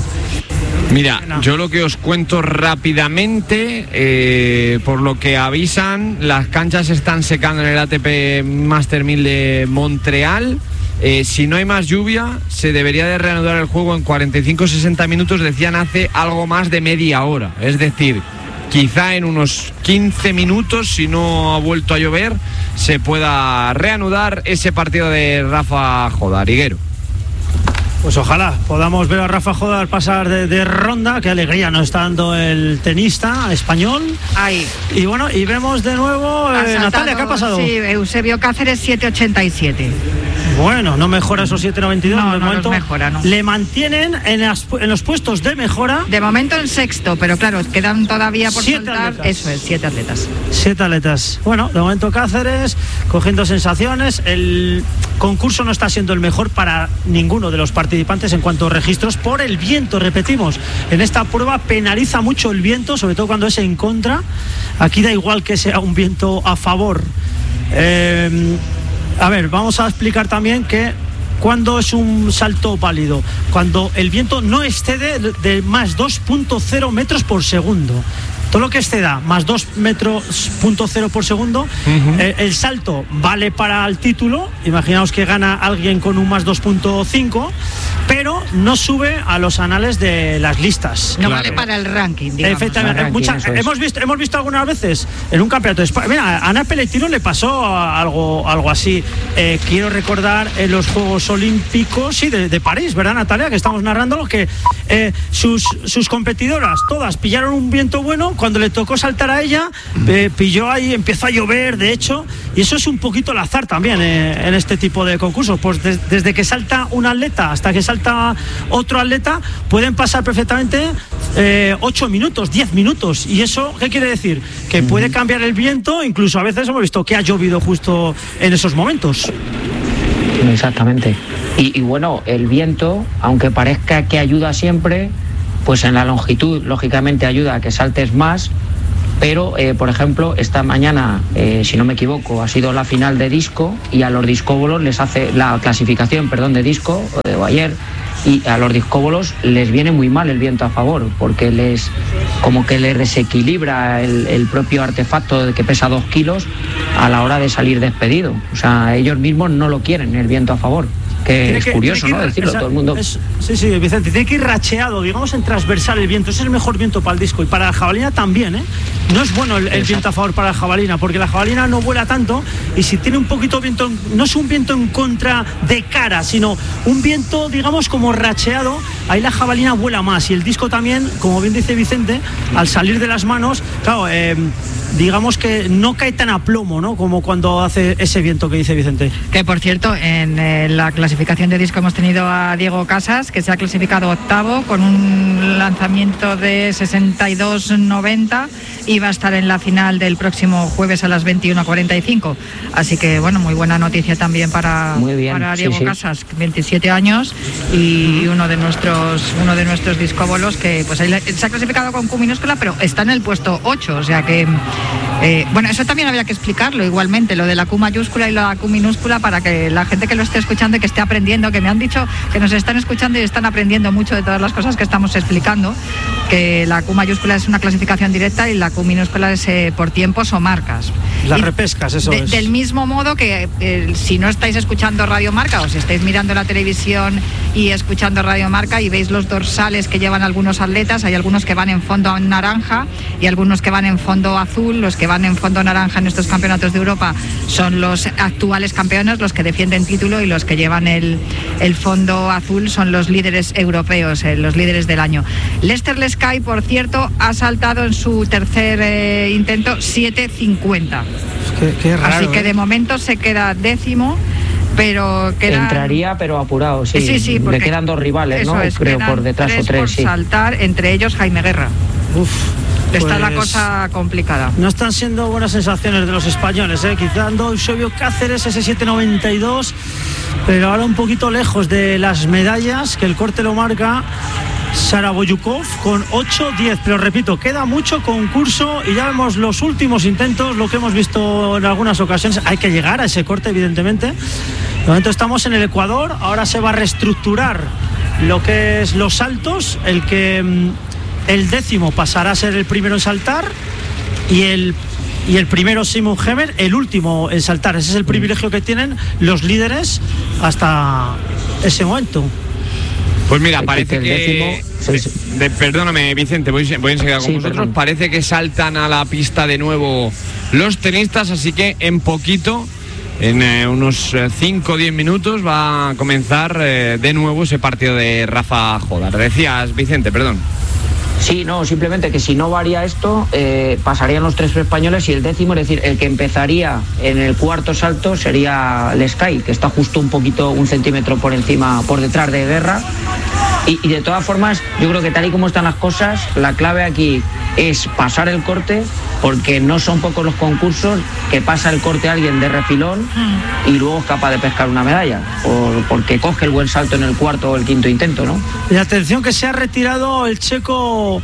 Mira, yo lo que os cuento rápidamente, eh, por lo que avisan, las canchas están secando en el A T P Master mil de Montreal. Eh, si no hay más lluvia, se debería de reanudar el juego en cuarenta y cinco a sesenta minutos, decían hace algo más de media hora. Es decir, quizá en unos quince minutos, si no ha vuelto a llover, se pueda reanudar ese partido de Rafa Jodar. Higuero. Pues ojalá podamos ver a Rafa Jodar pasar de, de ronda. Qué alegría nos está dando el tenista español. Ahí. Y bueno, y vemos de nuevo, eh, Natalia, ¿qué ha pasado? Sí, Eusebio Cáceres siete ochenta y siete. Bueno, no mejora esos siete noventa y dos. No, de no momento mejora, no. Le mantienen en, las, en los puestos de mejora. De momento en sexto, pero claro, quedan todavía por siete saltar. Atletas. Eso es, siete atletas. Siete atletas. Bueno, de momento Cáceres cogiendo sensaciones. El concurso no está siendo el mejor para ninguno de los participantes en cuanto a registros por el viento, repetimos. En esta prueba penaliza mucho el viento, sobre todo cuando es en contra. Aquí da igual que sea un viento a favor. Eh, a ver, vamos a explicar también que cuando es un salto válido, cuando el viento no excede de más dos punto cero metros por segundo. Todo lo que exceda más dos metros punto cero por segundo, uh-huh. eh, el salto vale para el título. Imaginaos que gana alguien con un más dos punto cinco, pero no sube a los anales de las listas. No claro. vale para el ranking, digamos. Efectivamente, ranking, mucha, hemos visto hemos visto algunas veces en un campeonato de España. Mira, a Ana Pelletino le pasó algo algo así. Eh, quiero recordar en los Juegos Olímpicos, sí, de, de París, ¿verdad, Natalia? Que estamos narrando que eh, sus, sus competidoras todas pillaron un viento bueno. Cuando le tocó saltar a ella, eh, pilló ahí, empezó a llover, de hecho, y eso es un poquito el azar también eh, en este tipo de concursos. Pues de, desde que salta un atleta hasta que salta otro atleta, pueden pasar perfectamente eh, ocho minutos, diez minutos. ¿Y eso qué quiere decir? Que uh-huh. puede cambiar el viento, incluso a veces hemos visto que ha llovido justo en esos momentos. Exactamente. Y, y bueno, el viento, aunque parezca que ayuda siempre, pues en la longitud, lógicamente ayuda a que saltes más. Pero, eh, por ejemplo, esta mañana, eh, si no me equivoco, ha sido la final de disco y a los discóbolos les hace la clasificación, perdón, de disco, o, o ayer, y a los discóbolos les viene muy mal el viento a favor, porque les como que les desequilibra el, el propio artefacto de que pesa dos kilos a la hora de salir despedido. O sea, ellos mismos no lo quieren, el viento a favor. Que tiene es que, curioso, ¿no? Ir, decirlo, esa, todo el mundo. Es, sí, sí, Vicente, tiene que ir racheado, digamos, en transversal el viento. Ese es el mejor viento para el disco y para la jabalina también, ¿eh? No es bueno el, el viento a favor para la jabalina, porque la jabalina no vuela tanto y si tiene un poquito de viento, no es un viento en contra de cara, sino un viento, digamos, como racheado, ahí la jabalina vuela más. Y el disco también, como bien dice Vicente, al salir de las manos, claro, eh, digamos que no cae tan a plomo, ¿no? Como cuando hace ese viento que dice Vicente. Que por cierto, en eh, la clasificación de disco hemos tenido a Diego Casas, que se ha clasificado octavo con un lanzamiento de sesenta y dos noventa y va a estar en la final del próximo jueves a las veintiuno cuarenta y cinco. Así que bueno, muy buena noticia también para, para Diego sí, sí. Casas, veintisiete años y uno de nuestros uno de nuestros discóbolos que pues se ha clasificado con Q minúscula, pero está en el puesto ocho, o sea que Eh, bueno, eso también había que explicarlo igualmente, lo de la Q mayúscula y la Q minúscula, para que la gente que lo esté escuchando y que esté aprendiendo, que me han dicho que nos están escuchando y están aprendiendo mucho de todas las cosas que estamos explicando, que la Q mayúscula es una clasificación directa y la Q minúscula es eh, por tiempos o marcas. Las y repescas, eso de, es. Del mismo modo que eh, si no estáis escuchando Radio Marca o si estáis mirando la televisión y escuchando Radio Marca y veis los dorsales que llevan algunos atletas, hay algunos que van en fondo naranja y algunos que van en fondo azul. Los que van en fondo naranja en estos campeonatos de Europa son los actuales campeones, los que defienden título, y los que llevan el, el fondo azul son los líderes europeos, eh, los líderes del año. Lester Lescay, por cierto, ha saltado en su tercer eh, intento siete cincuenta. Qué, qué raro, Así que ¿eh? de momento se queda décimo, pero queda... Entraría, pero apurado, sí. Sí, sí, le quedan dos rivales, ¿no? Es, creo por detrás tres o tres, por sí. saltar, entre ellos Jaime Guerra. Uf. Está pues la cosa complicada. No están siendo buenas sensaciones de los españoles, ¿eh? Quitando Eusebio Cáceres, ese siete noventa y dos, pero ahora un poquito lejos de las medallas, que el corte lo marca Sara Boyukov con ocho diez. Pero repito, queda mucho concurso y ya vemos los últimos intentos, lo que hemos visto en algunas ocasiones. Hay que llegar a ese corte, evidentemente. De momento estamos en el Ecuador, ahora se va a reestructurar lo que es los saltos, el que... El décimo pasará a ser el primero en saltar y el, y el primero Simon Hemer el último en saltar. Ese es el privilegio que tienen los líderes hasta ese momento. Pues mira, parece que... De, de, perdóname, Vicente, voy, voy enseguida con sí, vosotros. Perdón. Parece que saltan a la pista de nuevo los tenistas, así que en poquito, en eh, unos cinco o diez minutos, va a comenzar eh, de nuevo ese partido de Rafa Jodar. Decías, Vicente, perdón. Sí, no, simplemente que si no varía esto, eh, pasarían los tres españoles y el décimo, es decir, el que empezaría en el cuarto salto sería Lescay, que está justo un poquito, un centímetro por encima, por detrás de Guerra. Y, y de todas formas, yo creo que tal y como están las cosas, la clave aquí es pasar el corte, porque no son pocos los concursos que pasa el corte a alguien de refilón y luego es capaz de pescar una medalla, por, porque coge el buen salto en el cuarto o el quinto intento, ¿no? Y atención que se ha retirado el checo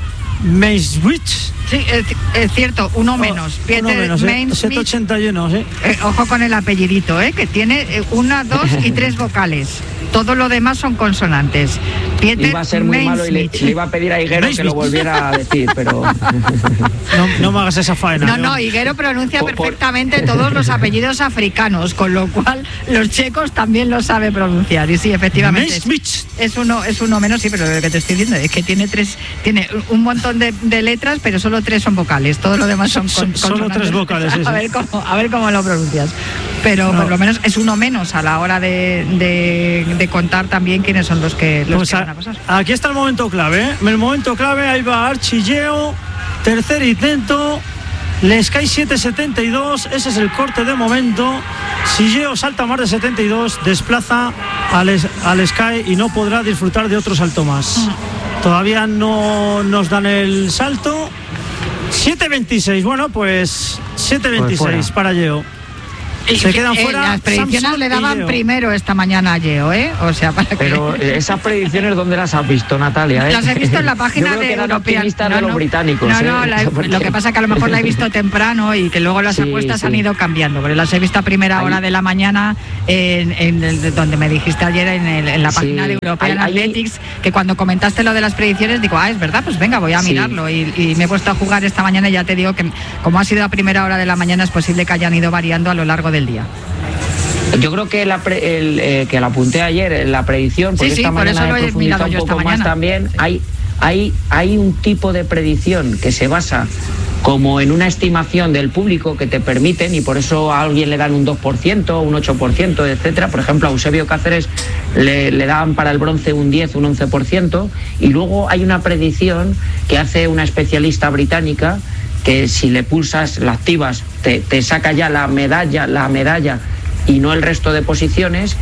Meiswich. Sí, es, es cierto, uno menos. Oh, Peter uno menos, ¿eh? siete ochenta y uno, sí. Eh, ojo con el apellidito, ¿eh? Que tiene una, dos y tres vocales. Todo lo demás son consonantes. Peter iba a ser muy malo y le, le iba a pedir a Higuero que lo volviera a decir, pero... No, no me hagas esa faena. No, no, Higuero pronuncia por, perfectamente por... todos los apellidos africanos, con lo cual los checos también lo sabe pronunciar. Y sí, efectivamente, es, es, uno, es uno menos, sí, pero lo que te estoy diciendo es que tiene tres, tiene un montón de, de letras, pero solo tres son vocales, todo lo demás son con, solo tres vocales. A ver cómo, a ver cómo lo pronuncias. Pero no. Por lo menos es uno menos a la hora de, de, de contar también quiénes son los que, los pues que a, van a pasar. Aquí está el momento clave, ¿eh? El momento clave, ahí va Archilleo, tercer intento, Lescay siete setenta y dos, ese es el corte de momento. Si Geo salta más de setenta y dos, desplaza al, al Sky y no podrá disfrutar de otro salto más. Mm. Todavía no nos dan el salto. siete veintiséis, bueno, pues siete veintiséis pues para Geo. Se quedan fuera. Eh, las predicciones Samson le daban primero esta mañana a Geo, ¿eh? O sea, para Pero que... esas predicciones, ¿dónde las has visto, Natalia? ¿eh? Las he visto en la página de European. No, no, de los británicos. No, no, ¿eh? la, lo que pasa es que a lo mejor la he visto temprano y que luego las sí, apuestas sí. han ido cambiando, pero las he visto a primera ahí. hora de la mañana en, en el, donde me dijiste ayer en, el, en la página sí. de European ahí, Athletics, ahí. que cuando comentaste lo de las predicciones digo, ah, es verdad, pues venga, voy a sí. mirarlo y, y me he puesto a jugar esta mañana y ya te digo que como ha sido a primera hora de la mañana es posible que hayan ido variando a lo largo del día. Yo creo que la pre, el, eh, que la apunté ayer en la predicción, porque sí, sí, esta por mañana eso he lo he profundizado un poco más también. Sí. Hay, hay, hay un tipo de predicción que se basa como en una estimación del público que te permiten, y por eso a alguien le dan un dos por ciento, un ocho por ciento, etcétera. Por ejemplo, a Eusebio Cáceres le, le dan para el bronce un diez, un once por ciento, y luego hay una predicción que hace una especialista británica que si le pulsas, la activas, te, te saca ya la medalla, la medalla y no el resto de posiciones.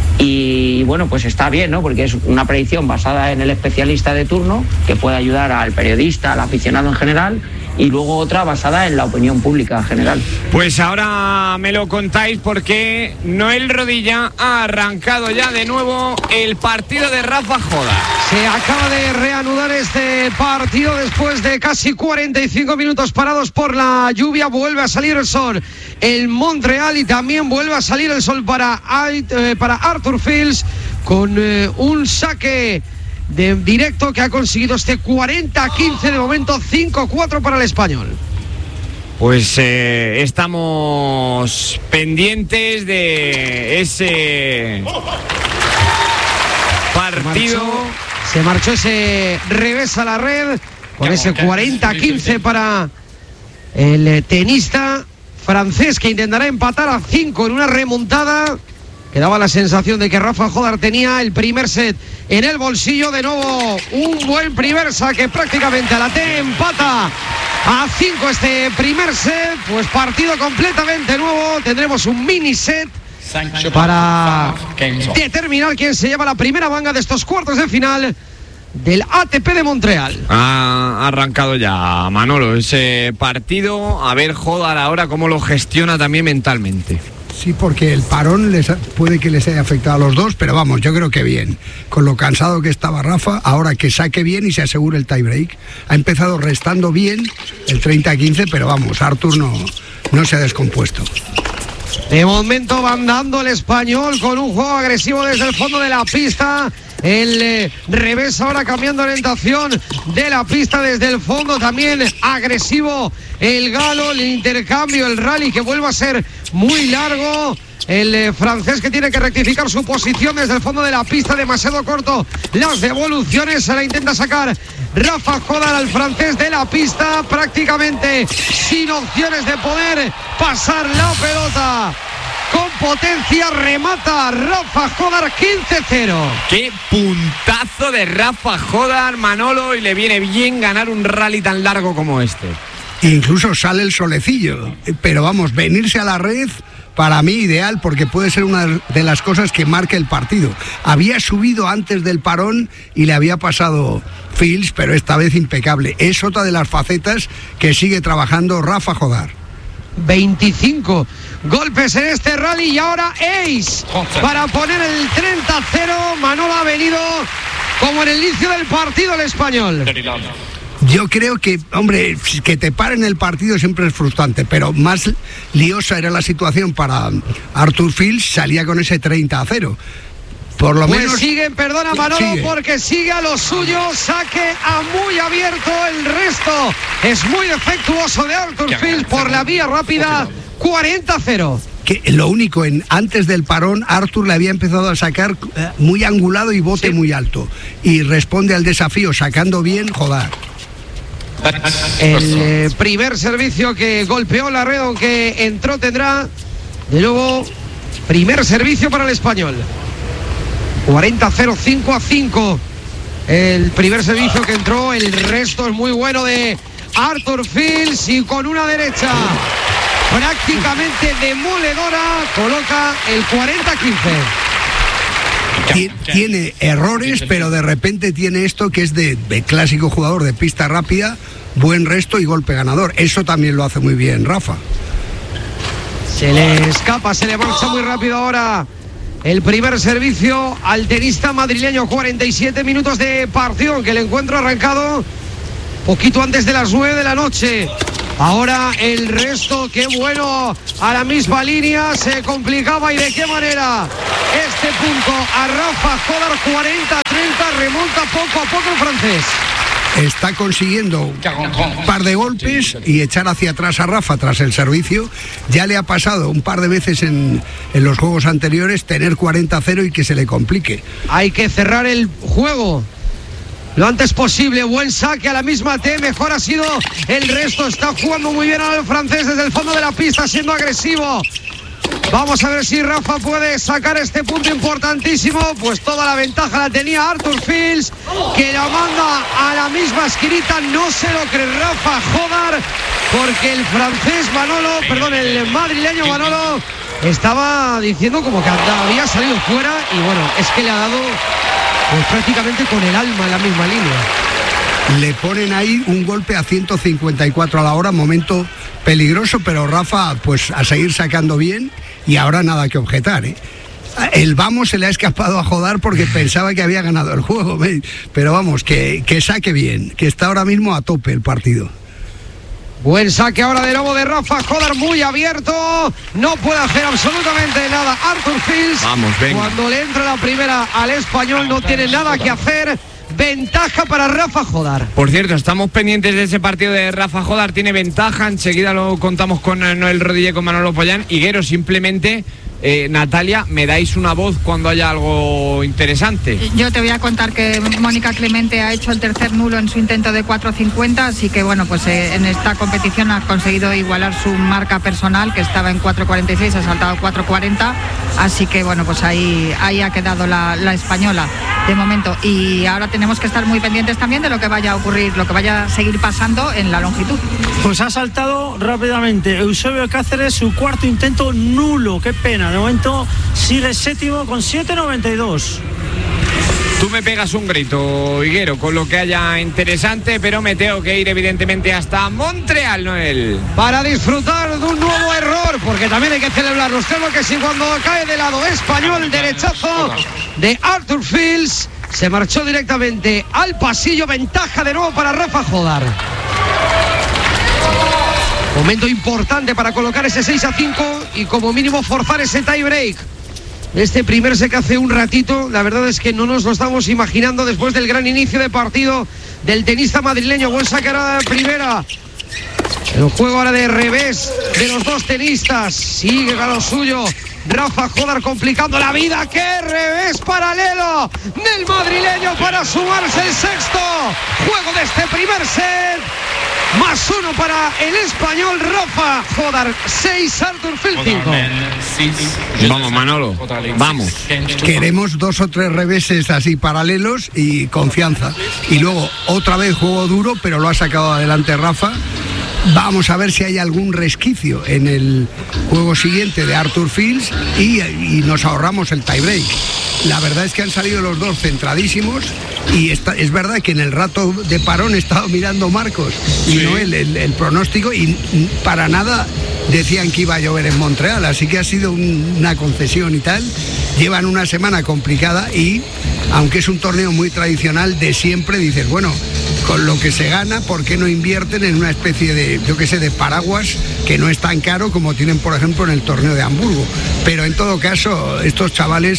Y bueno, pues está bien, ¿no? Porque es una predicción basada en el especialista de turno que puede ayudar al periodista, al aficionado en general, y luego otra basada en la opinión pública general. Pues ahora me lo contáis, porque Noel Rodilla ha arrancado ya de nuevo el partido de Rafa Jodar. Se acaba de reanudar este partido después de casi cuarenta y cinco minutos parados por la lluvia. Vuelve a salir el sol en Montreal y también vuelve a salir el sol para, eh, para Arthur Fields, con eh, un saque de directo que ha conseguido este cuarenta a quince, de momento cinco cuatro para el español. Pues eh, estamos pendientes de ese partido. Se marchó, se marchó ese revés a la red con ese cuarenta a quince para el tenista francés, que intentará empatar a cinco en una remontada. Que daba la sensación de que Rafa Jodar tenía el primer set en el bolsillo. De nuevo un buen primer saque, prácticamente a la T, empata a cinco este primer set. Pues partido completamente nuevo, tendremos un mini set para determinar quién se lleva la primera manga de estos cuartos de final del A T P de Montreal. Ha arrancado ya, Manolo, ese partido. A ver Jodar ahora cómo lo gestiona también mentalmente. Sí, porque el parón les ha, puede que les haya afectado a los dos, pero vamos, yo creo que bien. Con lo cansado que estaba Rafa, ahora que saque bien y se asegure el tiebreak. Ha empezado restando bien el treinta a quince, pero vamos, Arthur no, no se ha descompuesto. De momento van dando el español con un juego agresivo desde el fondo de la pista. El eh, revés ahora cambiando orientación de la pista desde el fondo, también agresivo el galo, el intercambio, el rally que vuelve a ser muy largo. El eh, francés que tiene que rectificar su posición desde el fondo de la pista, demasiado corto las devoluciones, se la intenta sacar Rafa Jodar al francés de la pista, prácticamente sin opciones de poder pasar la pelota. Con potencia remata Rafa Jodar, quince cero. Qué puntazo de Rafa Jodar, Manolo, y le viene bien ganar un rally tan largo como este. Incluso sale el solecillo, pero vamos, venirse a la red para mí ideal, porque puede ser una de las cosas que marque el partido. Había subido antes del parón y le había pasado Fields, pero esta vez impecable. Es otra de las facetas que sigue trabajando Rafa Jodar. veinticinco golpes en este rally y ahora ace para poner el treinta cero. Manolo, ha venido como en el inicio del partido el español. Yo creo que, hombre, que te paren el partido siempre es frustrante, pero más liosa era la situación para Arthur Fields, salía con ese treinta a cero. Por lo pues menos siguen, perdona Manolo, sigue. porque sigue a lo suyo, saque a muy abierto, el resto es muy defectuoso de Arthur Fils por la vía rápida, cuarenta cero. Que lo único, en antes del parón, Arthur le había empezado a sacar eh, muy angulado y bote sí. muy alto. Y responde al desafío sacando bien, joder. El eh, primer servicio que golpeó la red, aunque entró, tendrá de nuevo primer servicio para el español. cuarenta cero, cinco a cinco. El primer servicio que entró, el resto es muy bueno de Arthur Fils y con una derecha prácticamente demoledora coloca el cuarenta quince. Tiene errores, pero de repente tiene esto que es de, de clásico jugador de pista rápida, buen resto y golpe ganador. Eso también lo hace muy bien Rafa. Se le escapa, se le marcha muy rápido ahora el primer servicio al tenista madrileño. Cuarenta y siete minutos de partido, que el encuentro ha arrancado poquito antes de las nueve de la noche. Ahora el resto, qué bueno, a la misma línea, se complicaba y de qué manera. Este punto a Rafa Jodar, cuarenta treinta, remonta poco a poco el francés. Está consiguiendo un par de golpes y echar hacia atrás a Rafa tras el servicio. Ya le ha pasado un par de veces en, en los juegos anteriores tener cuarenta cero y que se le complique. Hay que cerrar el juego lo antes posible. Buen saque a la misma T, mejor ha sido el resto. Está jugando muy bien ahora el francés desde el fondo de la pista, siendo agresivo. Vamos a ver si Rafa puede sacar este punto importantísimo. Pues toda la ventaja la tenía Arthur Fils, que la manda a la misma esquinita. No se lo cree Rafa Jodar, porque el francés Manolo, perdón, el madrileño Manolo estaba diciendo como que había salido fuera. Y bueno, es que le ha dado pues prácticamente con el alma en la misma línea. Le ponen ahí un golpe a ciento cincuenta y cuatro a la hora, momento peligroso, pero Rafa pues a seguir sacando bien y ahora nada que objetar, ¿eh? El vamos se le ha escapado a Jodar porque pensaba que había ganado el juego, ¿eh? Pero vamos, que, que saque bien, que está ahora mismo a tope el partido. Buen saque ahora de nuevo de Rafa Jodar, muy abierto, no puede hacer absolutamente nada Arthur Fils. Vamos, venga. Cuando le entra la primera al español no tiene nada que hacer. Ventaja para Rafa Jodar. Por cierto, estamos pendientes de ese partido de Rafa Jodar. Tiene ventaja, enseguida lo contamos con Noel Rodríguez, con Manolo Pollán. Higuero, simplemente, eh, Natalia, me dais una voz cuando haya algo interesante. Yo te voy a contar que Mónica Clemente ha hecho el tercer nulo en su intento de cuatro cincuenta, así que bueno, pues eh, en esta competición ha conseguido igualar su marca personal, que estaba en cuatro cuarenta y seis, ha saltado cuatro cuarenta, así que bueno, pues ahí, ahí ha quedado la, la española de momento. Y ahora tenemos que estar muy pendientes también de lo que vaya a ocurrir, lo que vaya a seguir pasando en la longitud. Pues ha saltado rápidamente Eusebio Cáceres su cuarto intento nulo, qué pena, de momento sigue séptimo con siete noventa y dos. Tú me pegas un grito, Higuero, con lo que haya interesante, pero me tengo que ir evidentemente hasta Montreal, Noel. Para disfrutar de un nuevo error, porque también hay que celebrarlo. Creo que sí, cuando cae de lado español, derechazo de Arthur Fils, se marchó directamente al pasillo. Ventaja de nuevo para Rafa Jodar. Momento importante para colocar ese seis a cinco y como mínimo forzar ese tie break. Este primer set que hace un ratito, la verdad es que no nos lo estamos imaginando después del gran inicio de partido del tenista madrileño. Buen saque ahora de primera. El juego ahora de revés de los dos tenistas. Sigue a lo suyo Rafa Jodar, complicando la vida. ¡Qué revés paralelo del madrileño para sumarse el sexto juego de este primer set! Más uno para el español Rafa Jodar, seis, Arthur Fils cinco. Vamos, Manolo, vamos. Queremos dos o tres reveses así paralelos y confianza. Y luego otra vez juego duro, pero lo ha sacado adelante Rafa. Vamos a ver si hay algún resquicio en el juego siguiente de Arthur Fils y, y nos ahorramos el tiebreak. La verdad es que han salido los dos centradísimos y está, es verdad que en el rato de parón he estado mirando Marcos y sí. no el, el, el pronóstico y para nada decían que iba a llover en Montreal, así que ha sido un, una concesión y tal. Llevan una semana complicada y aunque es un torneo muy tradicional de siempre, dices, bueno, con lo que se gana, ¿por qué no invierten en una especie de, yo qué sé, de paraguas que no es tan caro como tienen, por ejemplo, en el torneo de Hamburgo? Pero en todo caso, estos chavales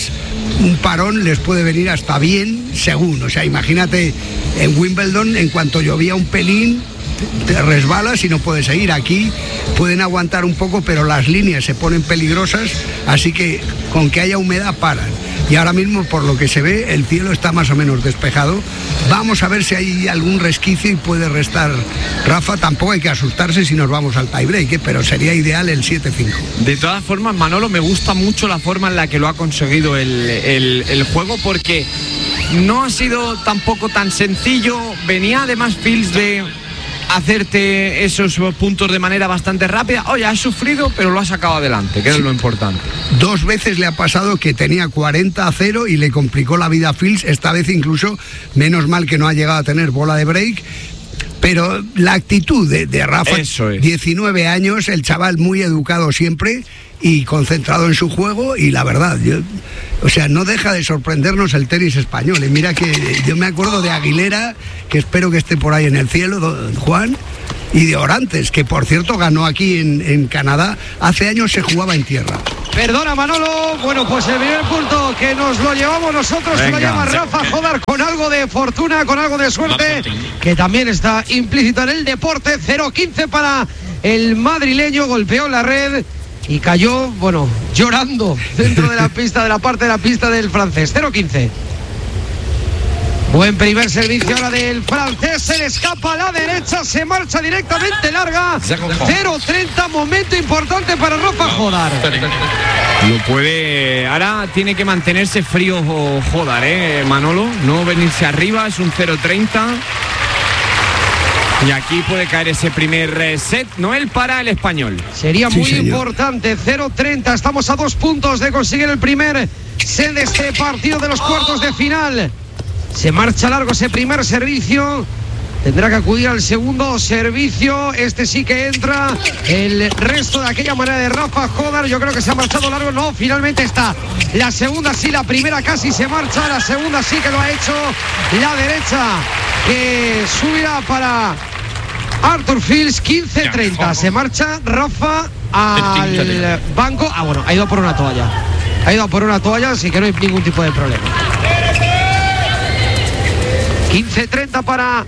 un parón les puede venir hasta bien, según. O sea, imagínate en Wimbledon, en cuanto llovía un pelín, te resbalas y no puedes seguir. Aquí pueden aguantar un poco, pero las líneas se ponen peligrosas, así que con que haya humedad paran. Y ahora mismo, por lo que se ve, el cielo está más o menos despejado. Vamos a ver si hay algún resquicio y puede restar Rafa. Tampoco hay que asustarse si nos vamos al tiebreak, ¿eh? Pero sería ideal el siete cinco. De todas formas, Manolo, me gusta mucho la forma en la que lo ha conseguido el, el, el juego, porque no ha sido tampoco tan sencillo. Venía además Fils de hacerte esos puntos de manera bastante rápida. Oye, has sufrido, pero lo has sacado adelante, que sí, es lo importante. Dos veces le ha pasado que tenía cuarenta a cero y le complicó la vida a Fils. Esta vez incluso, menos mal que no ha llegado a tener bola de break. Pero la actitud de, de Rafa, Eso es. diecinueve años, el chaval muy educado siempre y concentrado en su juego, y la verdad, yo, o sea, no deja de sorprendernos el tenis español. Y mira que yo me acuerdo de Aguilera, que espero que esté por ahí en el cielo, don Juan, y de Orantes, que por cierto ganó aquí en, en Canadá. Hace años se jugaba en tierra. Perdona, Manolo. Bueno, pues el primer punto que nos lo llevamos nosotros, se lo llama Rafa Jodar, con algo de fortuna, con algo de suerte, que también está implícito en el deporte. Cero quince para el madrileño, golpeó la red y cayó, bueno, llorando dentro de la pista, de la parte de la pista del francés. Cero quince. Buen primer servicio ahora del francés, se le escapa a la derecha, se marcha directamente larga. Cero treinta, momento importante para Rafa Jodar. Lo puede, ahora tiene que mantenerse frío Jodar, eh, Manolo, no venirse arriba, es un cero treinta. Y aquí puede caer ese primer set, Noel, para el español. Sería muy sí, importante, cero treinta, estamos a dos puntos de conseguir el primer set de este partido de los cuartos de final. Se marcha largo ese primer servicio, tendrá que acudir al segundo servicio, este sí que entra, el resto de aquella manera de Rafa Jodar, yo creo que se ha marchado largo, no, finalmente está, la segunda sí, la primera casi se marcha, la segunda sí que lo ha hecho, la derecha que subirá para Arthur Fils. Quince treinta, se marcha Rafa al banco, ah bueno, ha ido por una toalla, ha ido por una toalla, así que no hay ningún tipo de problema. quince treinta para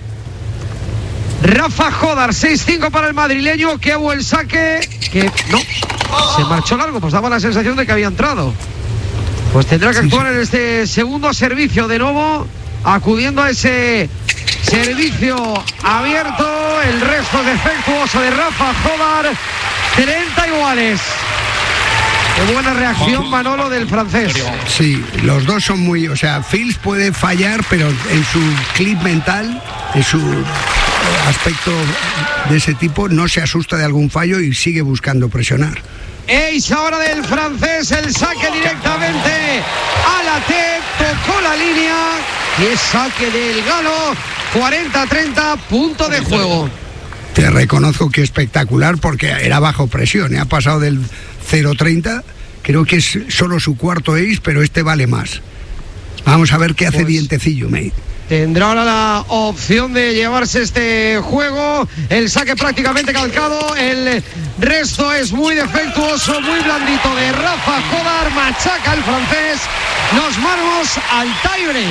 Rafa Jodar, seis cinco para el madrileño, que hubo el saque, que no, se marchó largo, pues daba la sensación de que había entrado. Pues tendrá que actuar en este segundo servicio de nuevo, acudiendo a ese servicio abierto, el resto defectuoso de Rafa Jodar, treinta iguales. Qué buena reacción, Manolo, del francés. Sí, los dos son muy... O sea, Fils puede fallar, pero en su clip mental, en su aspecto de ese tipo, no se asusta de algún fallo y sigue buscando presionar. Ace ahora del francés, el saque directamente a la T, tocó la línea, y es saque del galo, cuarenta treinta, punto de juego. Te reconozco que espectacular, porque era bajo presión, ¿eh? Ha pasado del cero treinta, creo que es solo su cuarto ace, pero este vale más. Vamos a ver qué hace pues, Vientecillo, mate. Tendrá ahora la opción de llevarse este juego, el saque prácticamente calcado, el resto es muy defectuoso, muy blandito de Rafa Jodar, machaca el francés, nos vamos al tiebreak.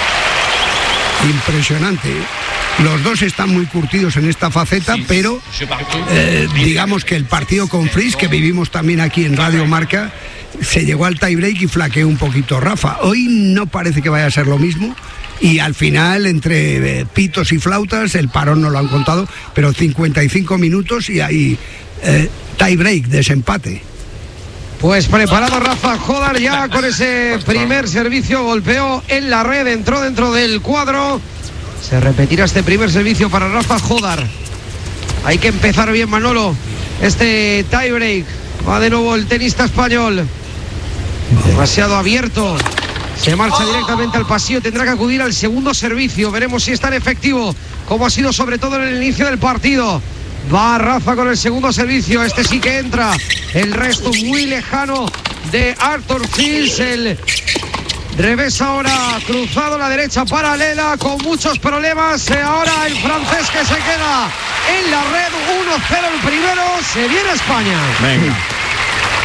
Impresionante. Los dos están muy curtidos en esta faceta, pero eh, digamos que el partido con Fris, que vivimos también aquí en Radio Marca, se llegó al tiebreak y flaqueó un poquito Rafa. Hoy no parece que vaya a ser lo mismo, y al final, entre eh, pitos y flautas, el parón no lo han contado, pero cincuenta y cinco minutos y hay eh, tiebreak, desempate. Pues preparado Rafa Jodar ya con ese primer servicio, golpeó en la red, entró dentro del cuadro. Se repetirá este primer servicio para Rafa Jodar. Hay que empezar bien, Manolo, este tiebreak. Va de nuevo el tenista español, demasiado abierto, se marcha directamente al pasillo, tendrá que acudir al segundo servicio. Veremos si es tan efectivo como ha sido sobre todo en el inicio del partido. Va Rafa con el segundo servicio, este sí que entra, el resto muy lejano de Arthur Fils. El revés ahora cruzado, la derecha paralela con muchos problemas. Ahora el francés que se queda en la red, uno cero el primero, se viene España. Venga.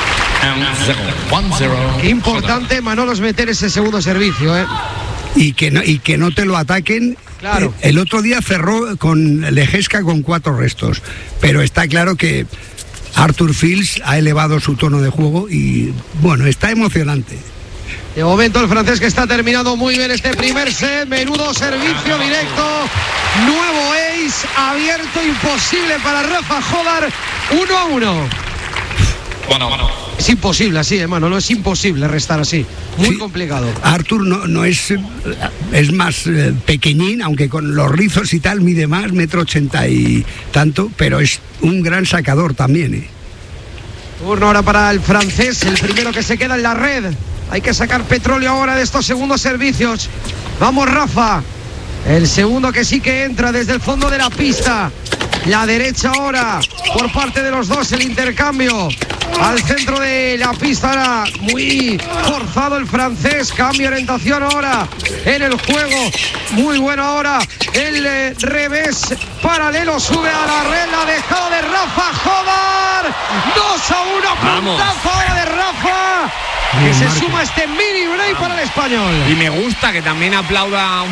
Qué importante, Manolo, es meter ese segundo servicio, ¿eh? Y que no, y que no te lo ataquen. Claro. El otro día cerró con Lejeska con cuatro restos, pero está claro que Arthur Fields ha elevado su tono de juego y bueno, está emocionante. De momento el francés que está terminando muy bien este primer set, menudo servicio directo, nuevo ace, abierto, imposible para Rafa Jodar, uno a uno. Bueno, bueno. Es imposible así, hermano, no es imposible restar así, muy sí, complicado. Arthur no, no es, es más eh, pequeñín, aunque con los rizos y tal mide más, metro ochenta y tanto, pero es un gran sacador también, ¿eh? Turno ahora para el francés, el primero que se queda en la red. Hay que sacar petróleo ahora de estos segundos servicios. Vamos, Rafa. El segundo que sí que entra desde el fondo de la pista. La derecha ahora por parte de los dos, el intercambio al centro de la pista. Ahora muy forzado el francés, cambio de orientación ahora en el juego, muy bueno ahora el eh, revés paralelo, sube a la red, la dejada de Rafa Jodar, dos a uno, puntazo ahora de Rafa, que se suma este mini break para el español. Y me gusta que también aplauda un